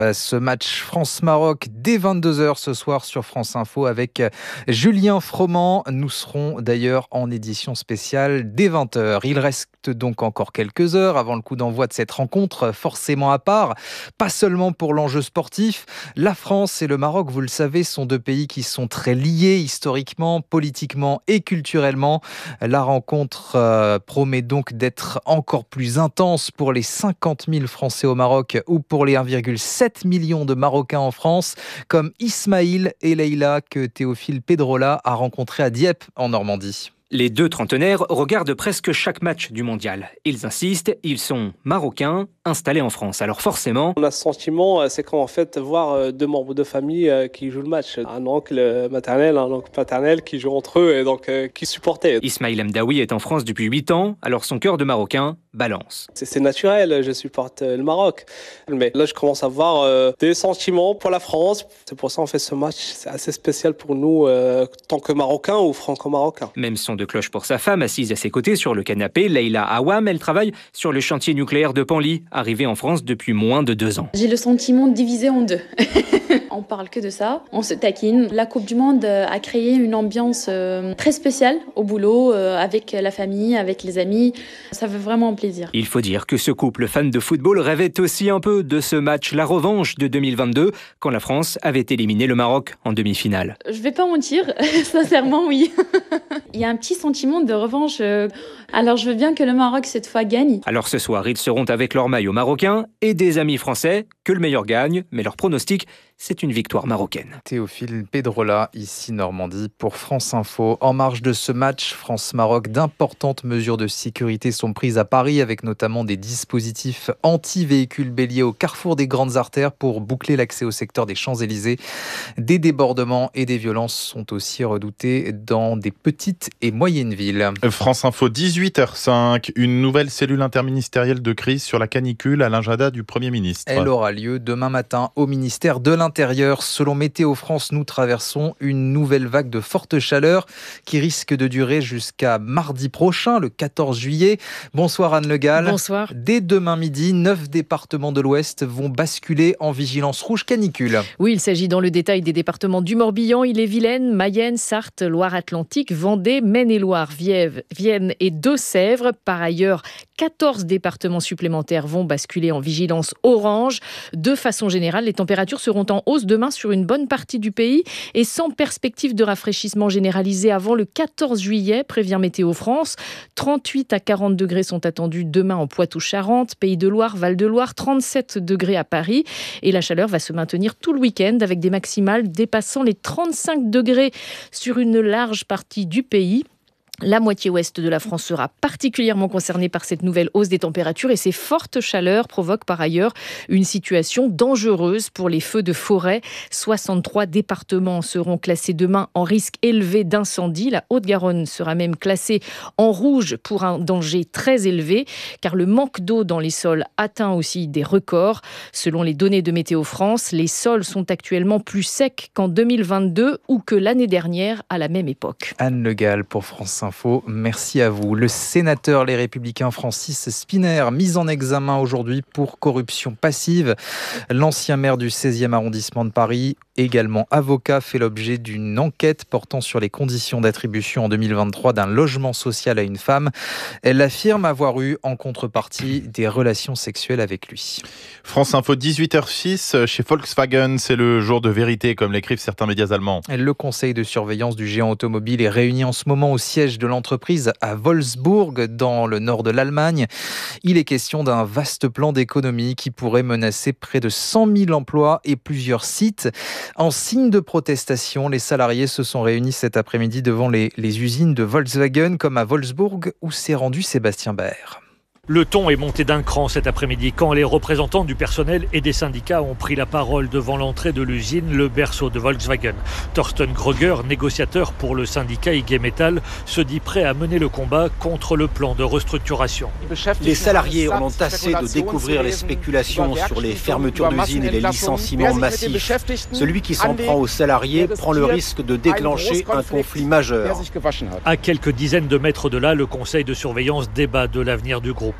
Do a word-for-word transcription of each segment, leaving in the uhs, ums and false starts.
Ce match France-Maroc dès vingt-deux heures ce soir sur France Info avec Julien Froment. Nous serons d'ailleurs en édition spéciale dès vingt heures. Il reste donc encore quelques heures avant le coup d'envoi de cette rencontre, forcément à part, pas seulement pour l'enjeu sportif. La France et le Maroc, vous le savez, sont deux pays qui sont très liés historiquement, politiquement et culturellement. La rencontre euh, promet donc d'être encore plus intense pour les cinquante mille Français au Maroc ou pour les un virgule sept millions de Marocains en France, comme Ismaïl et Leïla que Théophile Pedrola a rencontrés à Dieppe en Normandie. Les deux trentenaires regardent presque chaque match du mondial. Ils insistent, ils sont marocains, installés en France. Alors forcément... On a ce sentiment, c'est quand en fait voir deux membres de famille qui jouent le match. Un oncle maternel, un oncle paternel qui jouent entre eux et donc qui supportaient. Ismaïl Mdaoui est en France depuis huit ans, alors son cœur de Marocain balance. C'est, c'est naturel, je supporte le Maroc. Mais là, je commence à avoir euh, des sentiments pour la France. C'est pour ça, en fait, ce match, c'est assez spécial pour nous, euh, tant que Marocains ou franco-marocains. Même son de cloche pour sa femme, assise à ses côtés sur le canapé, Leïla Awam, elle travaille sur le chantier nucléaire de Penly, arrivée en France depuis moins de deux ans. J'ai le sentiment divisé en deux. On parle que de ça, on se taquine. La Coupe du Monde a créé une ambiance euh, très spéciale au boulot, euh, avec la famille, avec les amis. Ça fait vraiment plaisir. Il faut dire que ce couple fan de football rêvait aussi un peu de ce match, la revanche de deux mille vingt-deux, quand la France avait éliminé le Maroc en demi-finale. Je vais pas mentir, sincèrement oui. Il y a un petit sentiment de revanche. Euh, alors je veux bien que le Maroc cette fois gagne. Alors ce soir, ils seront avec leur maillot marocain et des amis français, que le meilleur gagne, mais leur pronostic, c'est une victoire marocaine. Théophile Pedrola, ici Normandie, pour France Info. En marge de ce match France-Maroc, d'importantes mesures de sécurité sont prises à Paris, avec notamment des dispositifs anti-véhicules béliers au carrefour des grandes artères pour boucler l'accès au secteur des Champs-Élysées. Des débordements et des violences sont aussi redoutés dans des petites et moyennes villes. France Info, dix-huit heures cinq, une nouvelle cellule interministérielle de crise sur la canicule à l'agenda du Premier ministre. Elle aura lieu demain matin au ministère de l'Intérieur. Selon Météo France, nous traversons une nouvelle vague de forte chaleur qui risque de durer jusqu'à mardi prochain, le quatorze juillet. Bonsoir Anne Le Gall. Bonsoir. Dès demain midi, neuf départements de l'Ouest vont basculer en vigilance rouge canicule. Oui, il s'agit dans le détail des départements du Morbihan, Ille-et-Vilaine, Mayenne, Sarthe, Loire-Atlantique, Vendée, Maine-et-Loire, Viève, Vienne et Deux-Sèvres. Par ailleurs, quatorze départements supplémentaires vont basculer en vigilance orange. De façon générale, les températures seront en hausse demain sur une bonne partie du pays et sans perspective de rafraîchissement généralisé avant le quatorze juillet, prévient Météo France. trente-huit à quarante degrés sont attendus demain en Poitou-Charentes, Pays de Loire, Val-de-Loire, trente-sept degrés à Paris. Et la chaleur va se maintenir tout le week-end avec des maximales dépassant les trente-cinq degrés sur une large partie du pays. La moitié ouest de la France sera particulièrement concernée par cette nouvelle hausse des températures et ces fortes chaleurs provoquent par ailleurs une situation dangereuse pour les feux de forêt. soixante-trois départements seront classés demain en risque élevé d'incendie. La Haute-Garonne sera même classée en rouge pour un danger très élevé car le manque d'eau dans les sols atteint aussi des records. Selon les données de Météo France, les sols sont actuellement plus secs qu'en deux mille vingt-deux ou que l'année dernière à la même époque. Anne Le Gall pour France Info. Merci à vous. Le sénateur Les Républicains Francis Spinner, mis en examen aujourd'hui pour corruption passive. L'ancien maire du seizième arrondissement de Paris, également avocat, fait l'objet d'une enquête portant sur les conditions d'attribution en deux mille vingt-trois d'un logement social à une femme. Elle affirme avoir eu en contrepartie des relations sexuelles avec lui. France Info, dix-huit heures six, chez Volkswagen, c'est le jour de vérité, comme l'écrivent certains médias allemands. Le conseil de surveillance du géant automobile est réuni en ce moment au siège de l'entreprise à Wolfsburg, dans le nord de l'Allemagne. Il est question d'un vaste plan d'économie qui pourrait menacer près de cent mille emplois et plusieurs sites. En signe de protestation, les salariés se sont réunis cet après-midi devant les, les usines de Volkswagen, comme à Wolfsburg, où s'est rendu Sébastien Baer. Le ton est monté d'un cran cet après-midi quand les représentants du personnel et des syndicats ont pris la parole devant l'entrée de l'usine, le berceau de Volkswagen. Thorsten Gröger, négociateur pour le syndicat I G Metall, se dit prêt à mener le combat contre le plan de restructuration. Les salariés en ont assez de découvrir les spéculations sur les fermetures d'usines et les licenciements massifs. Celui qui s'en prend aux salariés prend le risque de déclencher un conflit majeur. À quelques dizaines de mètres de là, le conseil de surveillance débat de l'avenir du groupe.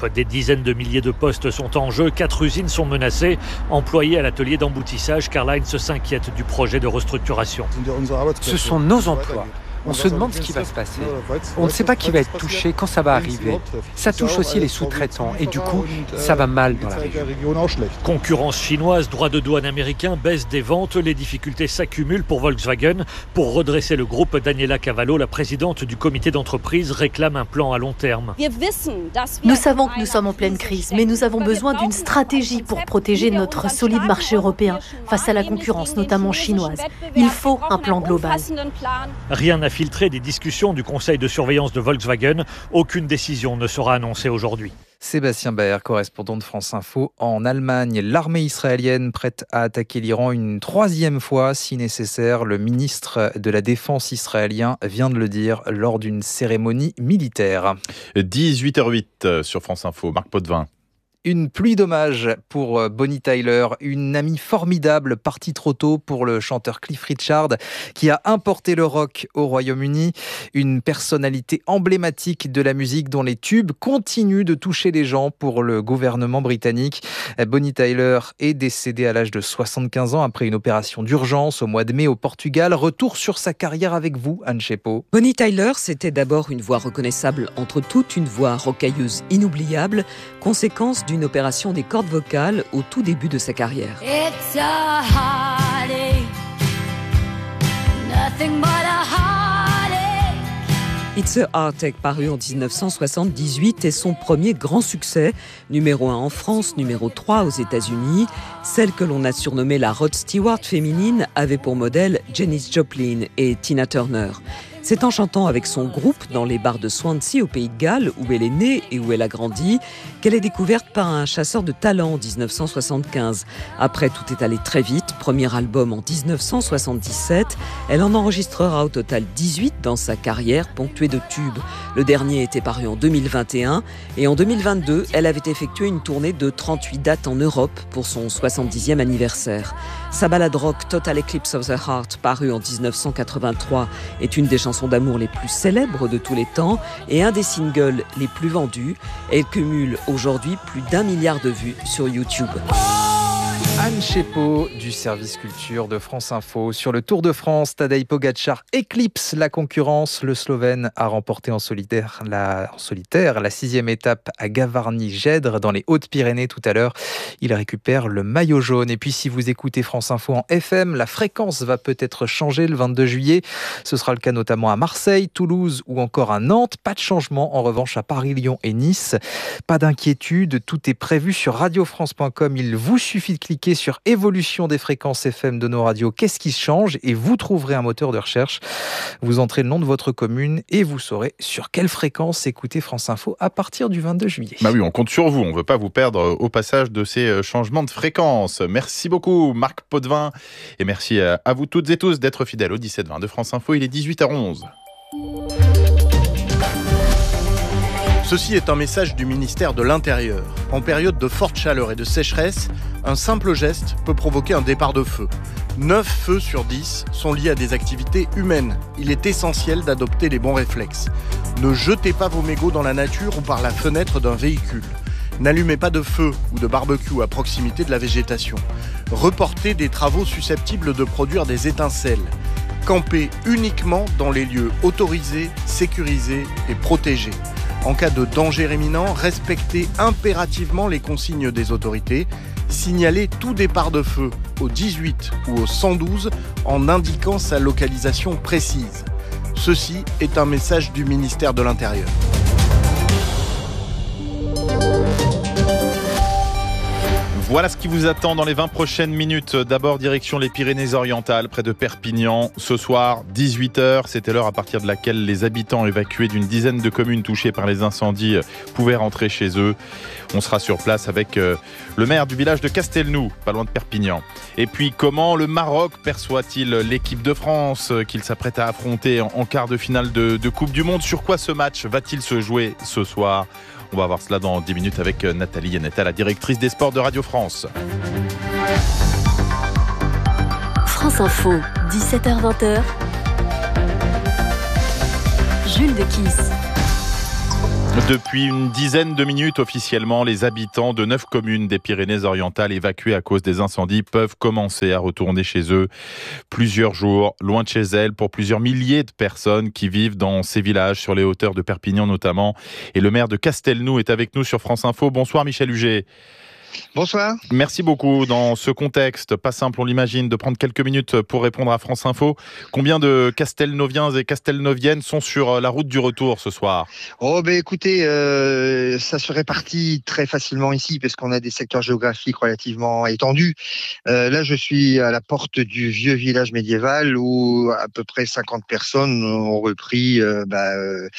l'Europe. Des dizaines de milliers de postes sont en jeu. Quatre usines sont menacées. Employés à l'atelier d'emboutissage, Karl-Heinz s'inquiète du projet de restructuration. Ce sont nos emplois. On se demande ce qui va se passer. On ne sait pas qui va être touché, quand ça va arriver. Ça touche aussi les sous-traitants et du coup, ça va mal dans la région. Concurrence chinoise, droit de douane américain, baisse des ventes, les difficultés s'accumulent pour Volkswagen. Pour redresser le groupe, Daniela Cavallo, la présidente du comité d'entreprise, réclame un plan à long terme. Nous savons que nous sommes en pleine crise, mais nous avons besoin d'une stratégie pour protéger notre solide marché européen face à la concurrence, notamment chinoise. Il faut un plan global. Rien n'a filtré des discussions du conseil de surveillance de Volkswagen. Aucune décision ne sera annoncée aujourd'hui. Sébastien Baer, correspondant de France Info en Allemagne. L'armée israélienne prête à attaquer l'Iran une troisième fois si nécessaire. Le ministre de la Défense israélien vient de le dire lors d'une cérémonie militaire. dix-huit heures huit sur France Info. Marc Potvin. Une pluie d'hommages pour Bonnie Tyler, une amie formidable partie trop tôt pour le chanteur Cliff Richard qui a importé le rock au Royaume-Uni, une personnalité emblématique de la musique dont les tubes continuent de toucher les gens pour le gouvernement britannique. Bonnie Tyler est décédée à l'âge de soixante-quinze ans après une opération d'urgence au mois de mai au Portugal. Retour sur sa carrière avec vous, Anne Chepeau. Bonnie Tyler, c'était d'abord une voix reconnaissable entre toutes, une voix rocailleuse inoubliable, conséquence d'une opération des cordes vocales au tout début de sa carrière. It's a heartache, nothing but a heartache. It's a Heartache, paru en dix-neuf cent soixante-dix-huit, est son premier grand succès, numéro un en France, numéro trois aux États-Unis. Celle que l'on a surnommée la Rod Stewart féminine avait pour modèle Janis Joplin et Tina Turner. C'est en chantant avec son groupe dans les bars de Swansea au Pays de Galles, où elle est née et où elle a grandi, qu'elle est découverte par un chasseur de talent en dix-neuf cent soixante-quinze. Après, tout est allé très vite. Premier album en dix-neuf cent soixante-dix-sept. Elle en enregistrera au total dix-huit dans sa carrière, ponctuée de tubes. Le dernier était paru en deux mille vingt et un. Et en deux mille vingt-deux, elle avait effectué une tournée de trente-huit dates en Europe pour son soixante-dixième anniversaire. Sa ballade rock Total Eclipse of the Heart, parue en dix-neuf cent quatre-vingt-trois, est une des chansons d'amour les plus célèbres de tous les temps et un des singles les plus vendus. Elle cumule aujourd'hui plus d'un milliard de vues sur YouTube. Anne Chepeau du service culture de France Info. Sur le Tour de France, Tadej Pogačar éclipse la concurrence. Le Slovène a remporté en solitaire la, en solitaire la sixième étape à Gavarnie-Gèdre dans les Hautes-Pyrénées tout à l'heure. Il récupère le maillot jaune. Et puis si vous écoutez France Info en F M, la fréquence va peut-être changer le vingt-deux juillet. Ce sera le cas notamment à Marseille, Toulouse ou encore à Nantes. Pas de changement en revanche à Paris, Lyon et Nice. Pas d'inquiétude, tout est prévu sur radio france point com. Il vous suffit de cliquer sur évolution des fréquences F M de nos radios, qu'est-ce qui change, et vous trouverez un moteur de recherche. Vous entrez le nom de votre commune et vous saurez sur quelle fréquence écouter France Info à partir du vingt-deux juillet. Bah oui, on compte sur vous, on ne veut pas vous perdre au passage de ces changements de fréquence. Merci beaucoup Marc Potvin et merci à vous toutes et tous d'être fidèles au dix-sept vingt de France Info, il est dix-huit heures onze. Ceci est un message du ministère de l'Intérieur. En période de forte chaleur et de sécheresse, un simple geste peut provoquer un départ de feu. neuf feux sur dix sont liés à des activités humaines. Il est essentiel d'adopter les bons réflexes. Ne jetez pas vos mégots dans la nature ou par la fenêtre d'un véhicule. N'allumez pas de feu ou de barbecue à proximité de la végétation. Reportez des travaux susceptibles de produire des étincelles. Campez uniquement dans les lieux autorisés, sécurisés et protégés. En cas de danger imminent, respectez impérativement les consignes des autorités. Signalez tout départ de feu au dix-huit ou au cent douze en indiquant sa localisation précise. Ceci est un message du ministère de l'Intérieur. Voilà ce qui vous attend dans les vingt prochaines minutes. D'abord, direction les Pyrénées-Orientales, près de Perpignan. Ce soir, dix-huit heures, c'était l'heure à partir de laquelle les habitants évacués d'une dizaine de communes touchées par les incendies pouvaient rentrer chez eux. On sera sur place avec le maire du village de Castelnou, pas loin de Perpignan. Et puis, comment le Maroc perçoit-il l'équipe de France qu'il s'apprête à affronter en quart de finale de, de Coupe du Monde? Sur quoi ce match va-t-il se jouer ce soir? On va voir cela dans dix minutes avec Nathalie Yanetta, la directrice des sports de Radio France. France Info, dix-sept heures vingt. Jules de Kiss. Depuis une dizaine de minutes officiellement, les habitants de neuf communes des Pyrénées-Orientales évacuées à cause des incendies peuvent commencer à retourner chez eux. Plusieurs jours, loin de chez elles, pour plusieurs milliers de personnes qui vivent dans ces villages, sur les hauteurs de Perpignan notamment. Et le maire de Castelnou est avec nous sur France Info. Bonsoir Michel Huget. Bonsoir. Merci beaucoup. Dans ce contexte, pas simple, on l'imagine, de prendre quelques minutes pour répondre à France Info. Combien de Castelnoviens et Castelnoviennes sont sur la route du retour ce soir ? Oh ben écoutez, euh, ça se répartit très facilement ici parce qu'on a des secteurs géographiques relativement étendus. Euh, là, je suis à la porte du vieux village médiéval où à peu près cinquante personnes ont repris euh, bah,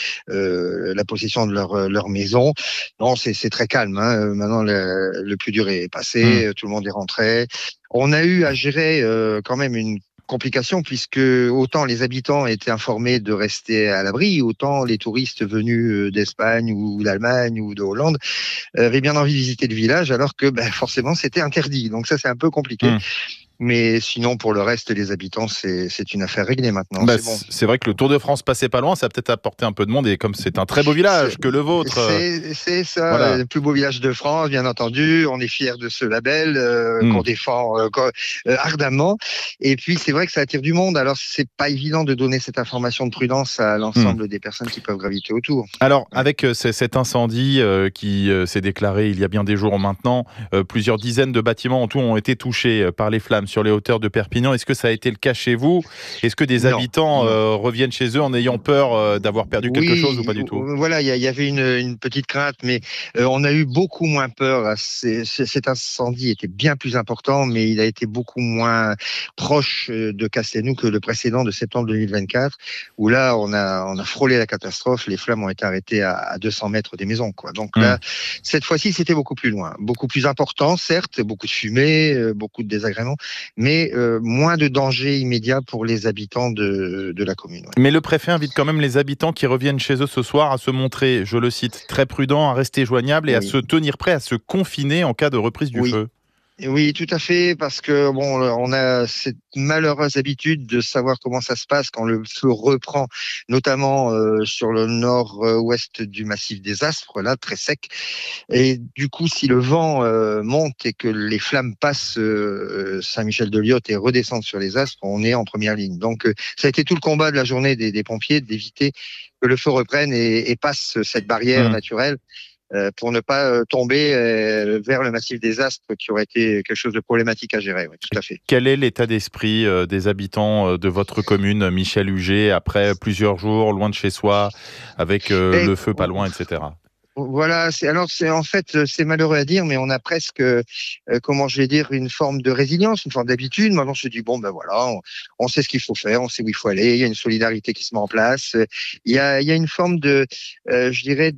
euh, la possession de leur, leur maison. Non, c'est, c'est très calme. Hein. Maintenant, le, le plus dur est passé, mmh. tout le monde est rentré. On a eu à gérer euh, quand même une complication puisque autant les habitants étaient informés de rester à l'abri, autant les touristes venus d'Espagne ou d'Allemagne ou de Hollande avaient bien envie de visiter le village alors que ben, forcément c'était interdit. Donc ça c'est un peu compliqué. Mmh. Mais sinon, pour le reste, les habitants, c'est, c'est une affaire réglée maintenant. Bah, c'est, bon. c'est vrai que le Tour de France passait pas loin, ça a peut-être apporté un peu de monde. Et comme c'est un très beau village c'est, que le vôtre... C'est, c'est ça, voilà. Le plus beau village de France, bien entendu. On est fiers de ce label euh, mmh. qu'on défend euh, euh, ardemment. Et puis, c'est vrai que ça attire du monde. Alors, c'est pas évident de donner cette information de prudence à l'ensemble mmh. des personnes qui peuvent graviter autour. Alors, avec euh, cet incendie euh, qui euh, s'est déclaré il y a bien des jours maintenant, euh, plusieurs dizaines de bâtiments en tout ont été touchés euh, par les flammes sur les hauteurs de Perpignan. Est-ce que ça a été le cas chez vous ? Est-ce que des non, habitants euh, reviennent chez eux en ayant peur euh, d'avoir perdu oui, quelque chose ou pas du tout ? Voilà, il y, y avait une, une petite crainte, mais euh, on a eu beaucoup moins peur. C'est, c'est, cet incendie était bien plus important, mais il a été beaucoup moins proche de Castelnou que le précédent de septembre deux mille vingt-quatre, où là, on a, on a frôlé la catastrophe. Les flammes ont été arrêtées à, à deux cents mètres des maisons, quoi. Donc mmh. là, cette fois-ci, c'était beaucoup plus loin, beaucoup plus important, certes, beaucoup de fumée, euh, beaucoup de désagréments, mais euh, moins de danger immédiat pour les habitants de, de la commune. Ouais. Mais le préfet invite quand même les habitants qui reviennent chez eux ce soir à se montrer, je le cite, très prudents, à rester joignables et oui. à se tenir prêts à se confiner en cas de reprise du oui. feu. Oui, tout à fait, parce que bon, on a cette malheureuse habitude de savoir comment ça se passe quand le feu reprend, notamment euh, sur le nord-ouest du massif des Aspres, là, très sec. Et du coup, si le vent euh, monte et que les flammes passent euh, Saint-Michel-de-Liotte et redescendent sur les Aspres, on est en première ligne. Donc, euh, ça a été tout le combat de la journée des, des pompiers d'éviter que le feu reprenne et, et passe cette barrière mmh. naturelle. Pour ne pas tomber vers le massif des Aspres qui aurait été quelque chose de problématique à gérer. Oui, tout à fait. Quel est l'état d'esprit des habitants de votre commune, Michel Huget, après plusieurs jours loin de chez soi, avec Et le feu pas loin, et cetera? Voilà, c'est, alors c'est en fait c'est malheureux à dire, mais on a presque, euh, comment je vais dire, une forme de résilience, une forme d'habitude. Maintenant, on se dit bon ben voilà, on, on sait ce qu'il faut faire, on sait où il faut aller. Il y a une solidarité qui se met en place. Il y a, il y a une forme de, euh, je dirais,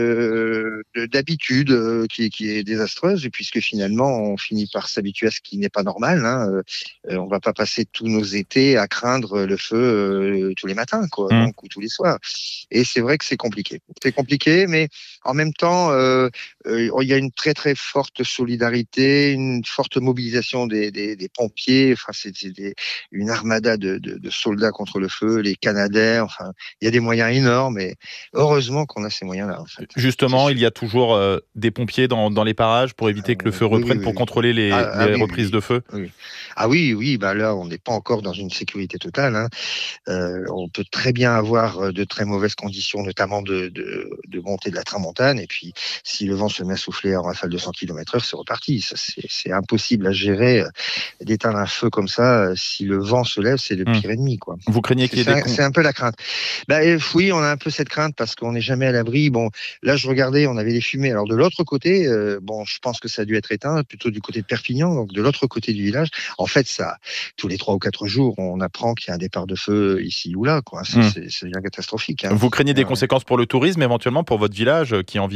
de, de d'habitude euh, qui, qui est désastreuse, puisque finalement on finit par s'habituer à ce qui n'est pas normal. Hein. Euh, on va pas passer tous nos étés à craindre le feu euh, tous les matins, quoi, mmh. donc, ou tous les soirs. Et c'est vrai que c'est compliqué. C'est compliqué, mais en même temps, euh, euh, il y a une très très forte solidarité, une forte mobilisation des, des, des pompiers. Enfin, c'est, c'est des, une armada de, de, de soldats contre le feu, les Canadair. Enfin, il y a des moyens énormes. Et heureusement qu'on a ces moyens-là. En fait. Justement, il y a toujours euh, des pompiers dans, dans les parages pour éviter que le feu reprenne, oui, oui, oui. pour contrôler les, ah, les ah, oui, reprises oui, de feu. Oui. Ah oui, oui. Bah là, on n'est pas encore dans une sécurité totale. Hein. Euh, on peut très bien avoir de très mauvaises conditions, notamment de, de, de montée de la tramontane. Et puis, si le vent se met à souffler en rafale de cent kilomètres heure, c'est reparti. Ça, c'est, c'est impossible à gérer. D'éteindre un feu comme ça, si le vent se lève, c'est le pire mmh. ennemi, quoi. Vous craignez qu'il y ait c'est des... Un, c'est un peu la crainte. Bah, oui, on a un peu cette crainte parce qu'on n'est jamais à l'abri. Bon, là, je regardais, on avait des fumées. Alors, de l'autre côté, euh, bon, je pense que ça a dû être éteint, plutôt du côté de Perpignan, donc de l'autre côté du village. En fait, ça, tous les trois ou quatre jours, on apprend qu'il y a un départ de feu ici ou là, quoi. C'est, mmh. c'est, c'est bien catastrophique. Hein. Vous craignez des euh, conséquences pour le tourisme, éventuellement, pour votre village qui en vit notamment ?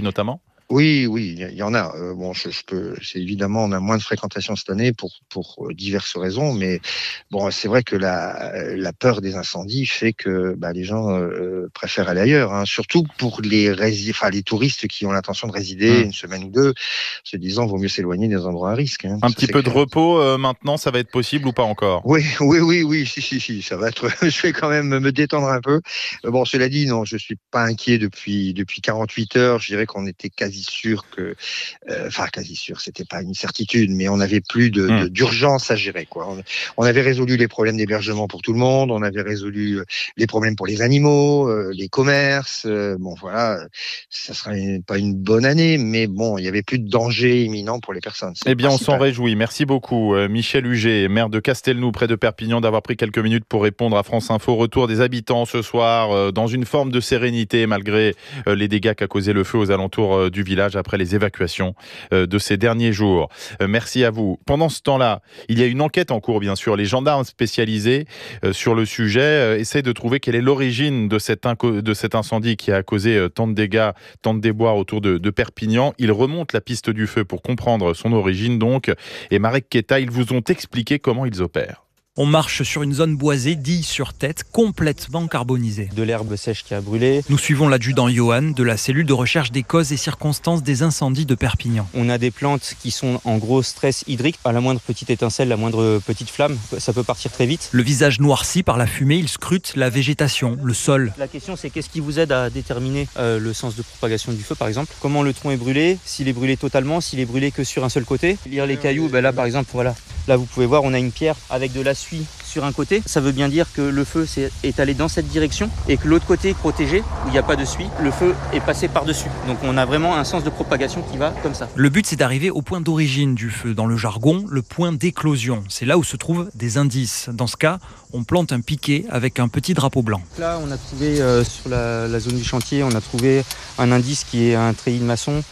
Oui, oui, il y en a. Euh, bon, je, je peux, c'est évidemment, on a moins de fréquentation cette année pour pour diverses raisons, mais bon, c'est vrai que la la peur des incendies fait que bah, les gens euh, préfèrent aller ailleurs, hein. Surtout pour les rési- enfin les touristes qui ont l'intention de résider mmh. une semaine ou deux, se disant vaut mieux s'éloigner des endroits à risque. Hein. Un ça, petit peu clair. de repos euh, maintenant, ça va être possible ou pas encore ? Oui, oui, oui, oui, si, si, si, ça va être. Je vais quand même me détendre un peu. Bon, cela dit, non, je suis pas inquiet depuis depuis quarante-huit heures. Je dirais qu'on était quasi sûr que, euh, enfin quasi sûr, c'était pas une certitude, mais on avait plus de, mmh. de d'urgence à gérer, quoi. On, on avait résolu les problèmes d'hébergement pour tout le monde, on avait résolu les problèmes pour les animaux, euh, les commerces. Euh, bon, voilà, ça sera une, pas une bonne année, mais bon, il y avait plus de danger imminent pour les personnes. Eh bien, principal. On s'en réjouit. Merci beaucoup, euh, Michel Huget, maire de Castelnou, près de Perpignan, d'avoir pris quelques minutes pour répondre à France Info. Retour des habitants ce soir, euh, dans une forme de sérénité, malgré euh, les dégâts qu'a causé le feu aux alentours euh, du village après les évacuations euh, de ces derniers jours. Euh, merci à vous. Pendant ce temps-là, il y a une enquête en cours, bien sûr. Les gendarmes spécialisés euh, sur le sujet euh, essaient de trouver quelle est l'origine de cet, inco- de cet incendie qui a causé euh, tant de dégâts, tant de déboires autour de, de Perpignan. Ils remontent la piste du feu pour comprendre son origine, donc. Et Marek Keta, ils vous ont expliqué comment ils opèrent. On marche sur une zone boisée, dille sur tête, complètement carbonisée. De l'herbe sèche qui a brûlé. Nous suivons l'adjudant Johan de la cellule de recherche des causes et circonstances des incendies de Perpignan. On a des plantes qui sont en gros stress hydrique. À la moindre petite étincelle, la moindre petite flamme, ça peut partir très vite. Le visage noirci par la fumée, il scrute la végétation, le sol. La question, c'est qu'est-ce qui vous aide à déterminer euh, le sens de propagation du feu, par exemple ? Comment le tronc est brûlé ? S'il est brûlé totalement, s'il est brûlé que sur un seul côté ? Lire les cailloux, ben là par exemple, voilà. Là, vous pouvez voir, on a une pierre avec de la suie sur un côté. Ça veut bien dire que le feu est allé dans cette direction et que l'autre côté protégé, où il n'y a pas de suie, le feu est passé par-dessus. Donc on a vraiment un sens de propagation qui va comme ça. Le but, c'est d'arriver au point d'origine du feu. Dans le jargon, le point d'éclosion. C'est là où se trouvent des indices. Dans ce cas, on plante un piquet avec un petit drapeau blanc. Là, on a trouvé euh, sur la, la zone du chantier, on a trouvé un indice qui est un treillis de maçon.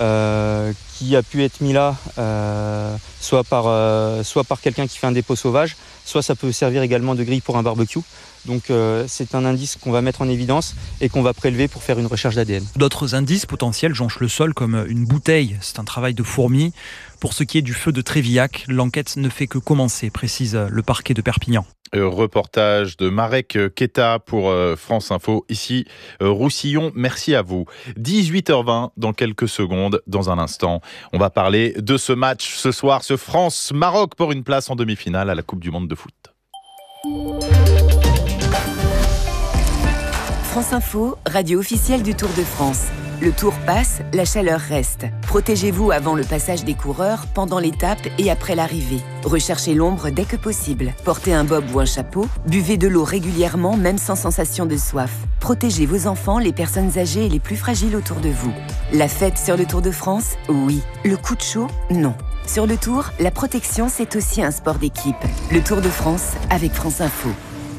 Euh, qui a pu être mis là euh, soit par, euh, soit par quelqu'un qui fait un dépôt sauvage, soit ça peut servir également de grille pour un barbecue. Donc euh, c'est un indice qu'on va mettre en évidence et qu'on va prélever pour faire une recherche d'A D N. D'autres indices potentiels jonchent le sol comme une bouteille. C'est un travail de fourmi. Pour ce qui est du feu de Trévillac, l'enquête ne fait que commencer, précise le parquet de Perpignan. Euh, reportage de Marek Keta pour euh, France Info, ici euh, Roussillon. Merci à vous. dix-huit heures vingt dans quelques secondes. Dans un instant, on va parler de ce match ce soir, ce France-Maroc pour une place en demi-finale à la Coupe du Monde de foot. France Info, radio officielle du Tour de France. Le Tour passe, la chaleur reste. Protégez-vous avant le passage des coureurs, pendant l'étape et après l'arrivée. Recherchez l'ombre dès que possible. Portez un bob ou un chapeau. Buvez de l'eau régulièrement, même sans sensation de soif. Protégez vos enfants, les personnes âgées et les plus fragiles autour de vous. La fête sur le Tour de France ? Oui. Le coup de chaud ? Non. Sur le Tour, la protection, c'est aussi un sport d'équipe. Le Tour de France avec France Info.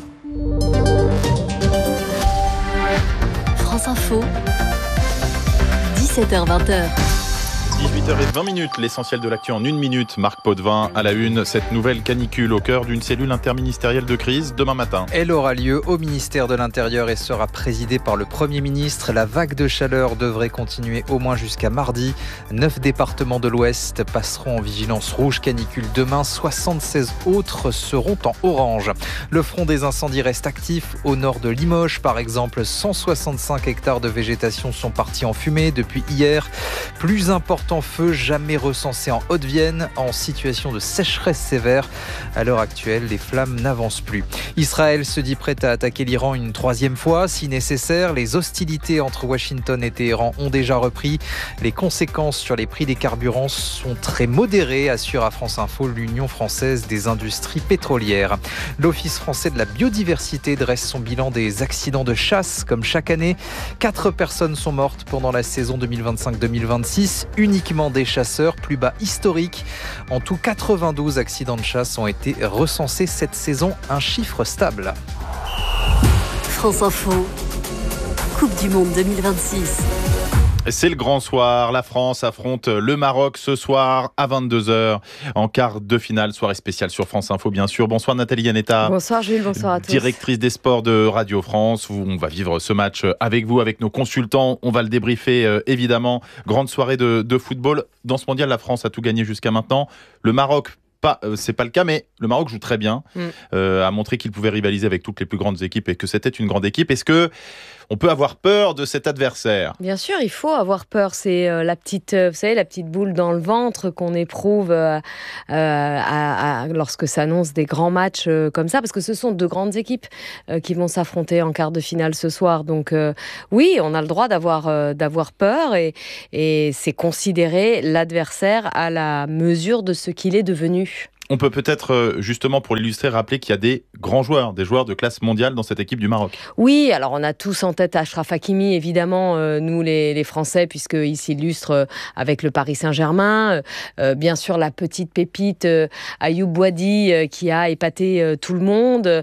France Info. dix-sept heures vingt. dix-huit heures vingt, l'essentiel de l'actu en une minute. Marc Potvin à la une, cette nouvelle canicule au cœur d'une cellule interministérielle de crise demain matin. Elle aura lieu au ministère de l'Intérieur et sera présidée par le Premier ministre. La vague de chaleur devrait continuer au moins jusqu'à mardi. Neuf départements de l'Ouest passeront en vigilance rouge canicule demain. soixante-seize autres seront en orange. Le front des incendies reste actif. Au nord de Limoges, par exemple, cent soixante-cinq hectares de végétation sont partis en fumée depuis hier. Plus important feu jamais recensé en Haute-Vienne, en situation de sécheresse sévère. À l'heure actuelle, les flammes n'avancent plus. Israël se dit prêt à attaquer l'Iran une troisième fois, si nécessaire. Les hostilités entre Washington et Téhéran ont déjà repris. Les conséquences sur les prix des carburants sont très modérées, assure à France Info l'Union française des industries pétrolières. L'Office français de la biodiversité dresse son bilan des accidents de chasse. Comme chaque année, quatre personnes sont mortes pendant la saison deux mille vingt-cinq deux mille vingt-six, uniquement des chasseurs, plus bas historique. En tout, quatre-vingt-douze accidents de chasse ont été recensés cette saison, un chiffre stable. France Info, Coupe du Monde deux mille vingt-six. C'est le grand soir. La France affronte le Maroc ce soir à vingt-deux heures en quart de finale. Soirée spéciale sur France Info, bien sûr. Bonsoir Nathalie Yanetta. Bonsoir Jules, bonsoir à tous. Directrice des sports de Radio France. On va vivre ce match avec vous, avec nos consultants. On va le débriefer évidemment. Grande soirée de, de football. Dans ce mondial, la France a tout gagné jusqu'à maintenant. Le Maroc, pas, euh, c'est pas le cas, mais le Maroc joue très bien. Mm. Euh, a montré qu'il pouvait rivaliser avec toutes les plus grandes équipes et que c'était une grande équipe. Est-ce que on peut avoir peur de cet adversaire ? Bien sûr, il faut avoir peur. C'est euh, la petite, euh, vous savez, la petite boule dans le ventre qu'on éprouve euh, euh, à, à, lorsque s'annoncent des grands matchs euh, comme ça, parce que ce sont deux grandes équipes euh, qui vont s'affronter en quart de finale ce soir. Donc euh, oui, on a le droit d'avoir euh, d'avoir peur et, et c'est considérer l'adversaire à la mesure de ce qu'il est devenu. On peut peut-être, justement, pour l'illustrer, rappeler qu'il y a des grands joueurs, des joueurs de classe mondiale dans cette équipe du Maroc. Oui, alors on a tous en tête Achraf Hakimi, évidemment, euh, nous les, les Français, puisqu'il s'illustre euh, avec le Paris Saint-Germain. Euh, bien sûr, la petite pépite euh, Ayoub Boadi, euh, qui a épaté euh, tout le monde.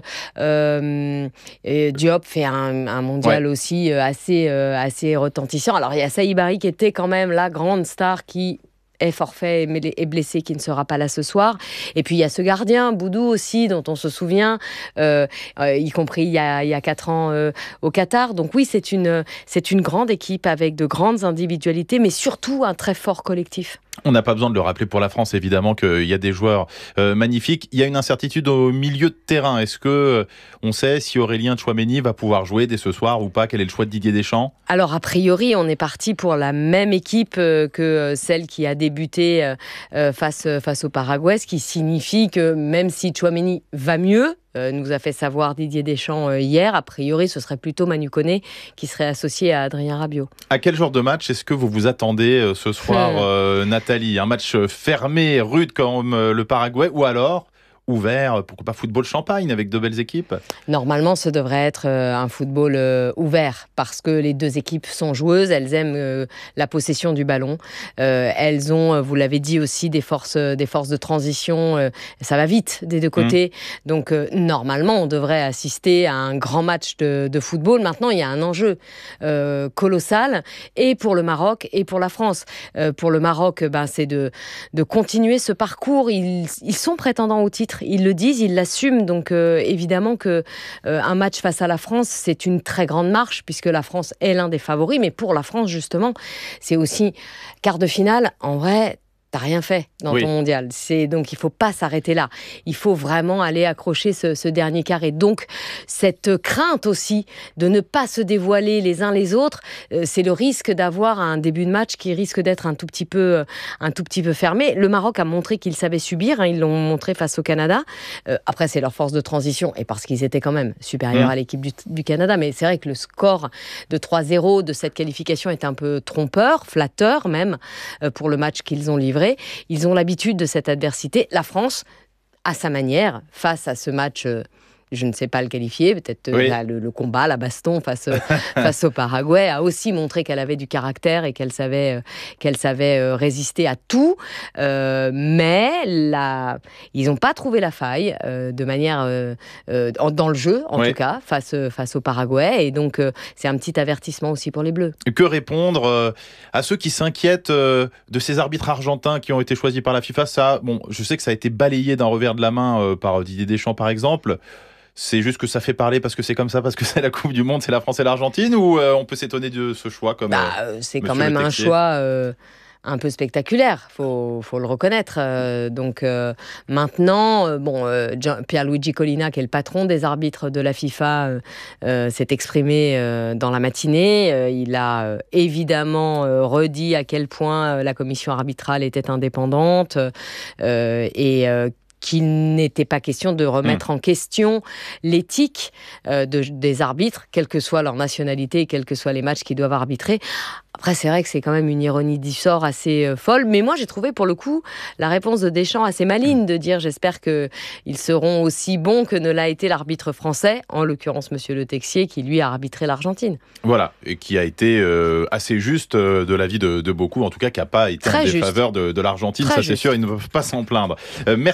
Euh, et Diop fait un, un mondial ouais. aussi euh, assez, euh, assez retentissant. Alors il y a Saïd Barry qui était quand même la grande star qui est forfait et blessé, qui ne sera pas là ce soir. Et puis il y a ce gardien, Boudou aussi, dont on se souvient, euh, euh, y compris il y a, il y a quatre ans euh, au Qatar. Donc oui, c'est une, c'est une grande équipe avec de grandes individualités, mais surtout un très fort collectif. On n'a pas besoin de le rappeler pour la France, évidemment, qu'il y a des joueurs euh, magnifiques. Il y a une incertitude au milieu de terrain. Est-ce que euh, on sait si Aurélien Tchouaméni va pouvoir jouer dès ce soir ou pas ? Quel est le choix de Didier Deschamps ? Alors, a priori, on est parti pour la même équipe euh, que celle qui a débuté euh, face, face au Paraguay, ce qui signifie que même si Tchouaméni va mieux, euh, nous a fait savoir Didier Deschamps euh, hier, a priori, ce serait plutôt Manu Koné qui serait associé à Adrien Rabiot. À quel genre de match est-ce que vous vous attendez euh, ce soir, hmm. euh, Nathalie ? Un match fermé, rude comme euh, le Paraguay, ou alors ouvert, pourquoi pas football champagne avec de belles équipes ? Normalement, ce devrait être euh, un football euh, ouvert parce que les deux équipes sont joueuses, elles aiment euh, la possession du ballon. Euh, elles ont, vous l'avez dit aussi, des forces, des forces de transition. Euh, ça va vite des deux côtés. Mmh. Donc, euh, normalement, on devrait assister à un grand match de, de football. Maintenant, il y a un enjeu euh, colossal et pour le Maroc et pour la France. Euh, pour le Maroc, ben, c'est de, de continuer ce parcours. Ils, ils sont prétendants au titre. Ils le disent, ils l'assument. Donc euh, évidemment que euh, un match face à la France, c'est une très grande marche puisque la France est l'un des favoris. Mais pour la France, justement, c'est aussi quart de finale. En vrai, t'as rien fait dans oui. ton mondial. C'est, donc, il ne faut pas s'arrêter là. Il faut vraiment aller accrocher ce, ce dernier quart. Et donc, cette crainte aussi de ne pas se dévoiler les uns les autres, euh, c'est le risque d'avoir un début de match qui risque d'être un tout petit peu, un tout petit peu fermé. Le Maroc a montré qu'il savait subir. Hein, ils l'ont montré face au Canada. Euh, après, c'est leur force de transition et parce qu'ils étaient quand même supérieurs mmh. à l'équipe du, du Canada. Mais c'est vrai que le score de trois zéro de cette qualification est un peu trompeur, flatteur même, euh, pour le match qu'ils ont livré. Ils ont l'habitude de cette adversité. La France, à sa manière, face à ce match, euh, je ne sais pas le qualifier, peut-être oui. là, le, le combat, la baston face, face au Paraguay, a aussi montré qu'elle avait du caractère et qu'elle savait, euh, qu'elle savait euh, résister à tout. Euh, mais la... ils n'ont pas trouvé la faille euh, de manière euh, euh, dans le jeu, en oui. tout cas, face, face au Paraguay. Et donc, euh, c'est un petit avertissement aussi pour les Bleus. Que répondre euh, à ceux qui s'inquiètent euh, de ces arbitres argentins qui ont été choisis par la FIFA ? Ça, bon, je sais que ça a été balayé d'un revers de la main euh, par Didier Deschamps, par exemple. C'est juste que ça fait parler parce que c'est comme ça, parce que c'est la Coupe du Monde, c'est la France et l'Argentine, ou euh, on peut s'étonner de ce chois comme bah, euh, C'est quand même un choix euh, un peu spectaculaire, faut, faut le reconnaître. Euh, donc euh, maintenant, euh, bon, euh, Pierluigi Collina, qui est le patron des arbitres de la FIFA, euh, euh, s'est exprimé euh, dans la matinée. Euh, il a euh, évidemment euh, redit à quel point euh, la commission arbitrale était indépendante euh, et euh, qu'il n'était pas question de remettre mmh. en question l'éthique euh, de, des arbitres, quelle que soit leur nationalité et quels que soient les matchs qu'ils doivent arbitrer. Après, c'est vrai que c'est quand même une ironie du sort assez euh, folle. Mais moi, j'ai trouvé, pour le coup, la réponse de Deschamps assez maligne, de dire « j'espère qu'ils seront aussi bons que ne l'a été l'arbitre français », en l'occurrence Monsieur Le Texier, qui, lui, a arbitré l'Argentine. Voilà, et qui a été euh, assez juste euh, de l'avis de, de beaucoup, en tout cas, qui n'a pas été Très en défaveur de, de l'Argentine. Très Ça, juste. C'est sûr, ils ne peuvent pas s'en plaindre. Euh, merci beaucoup.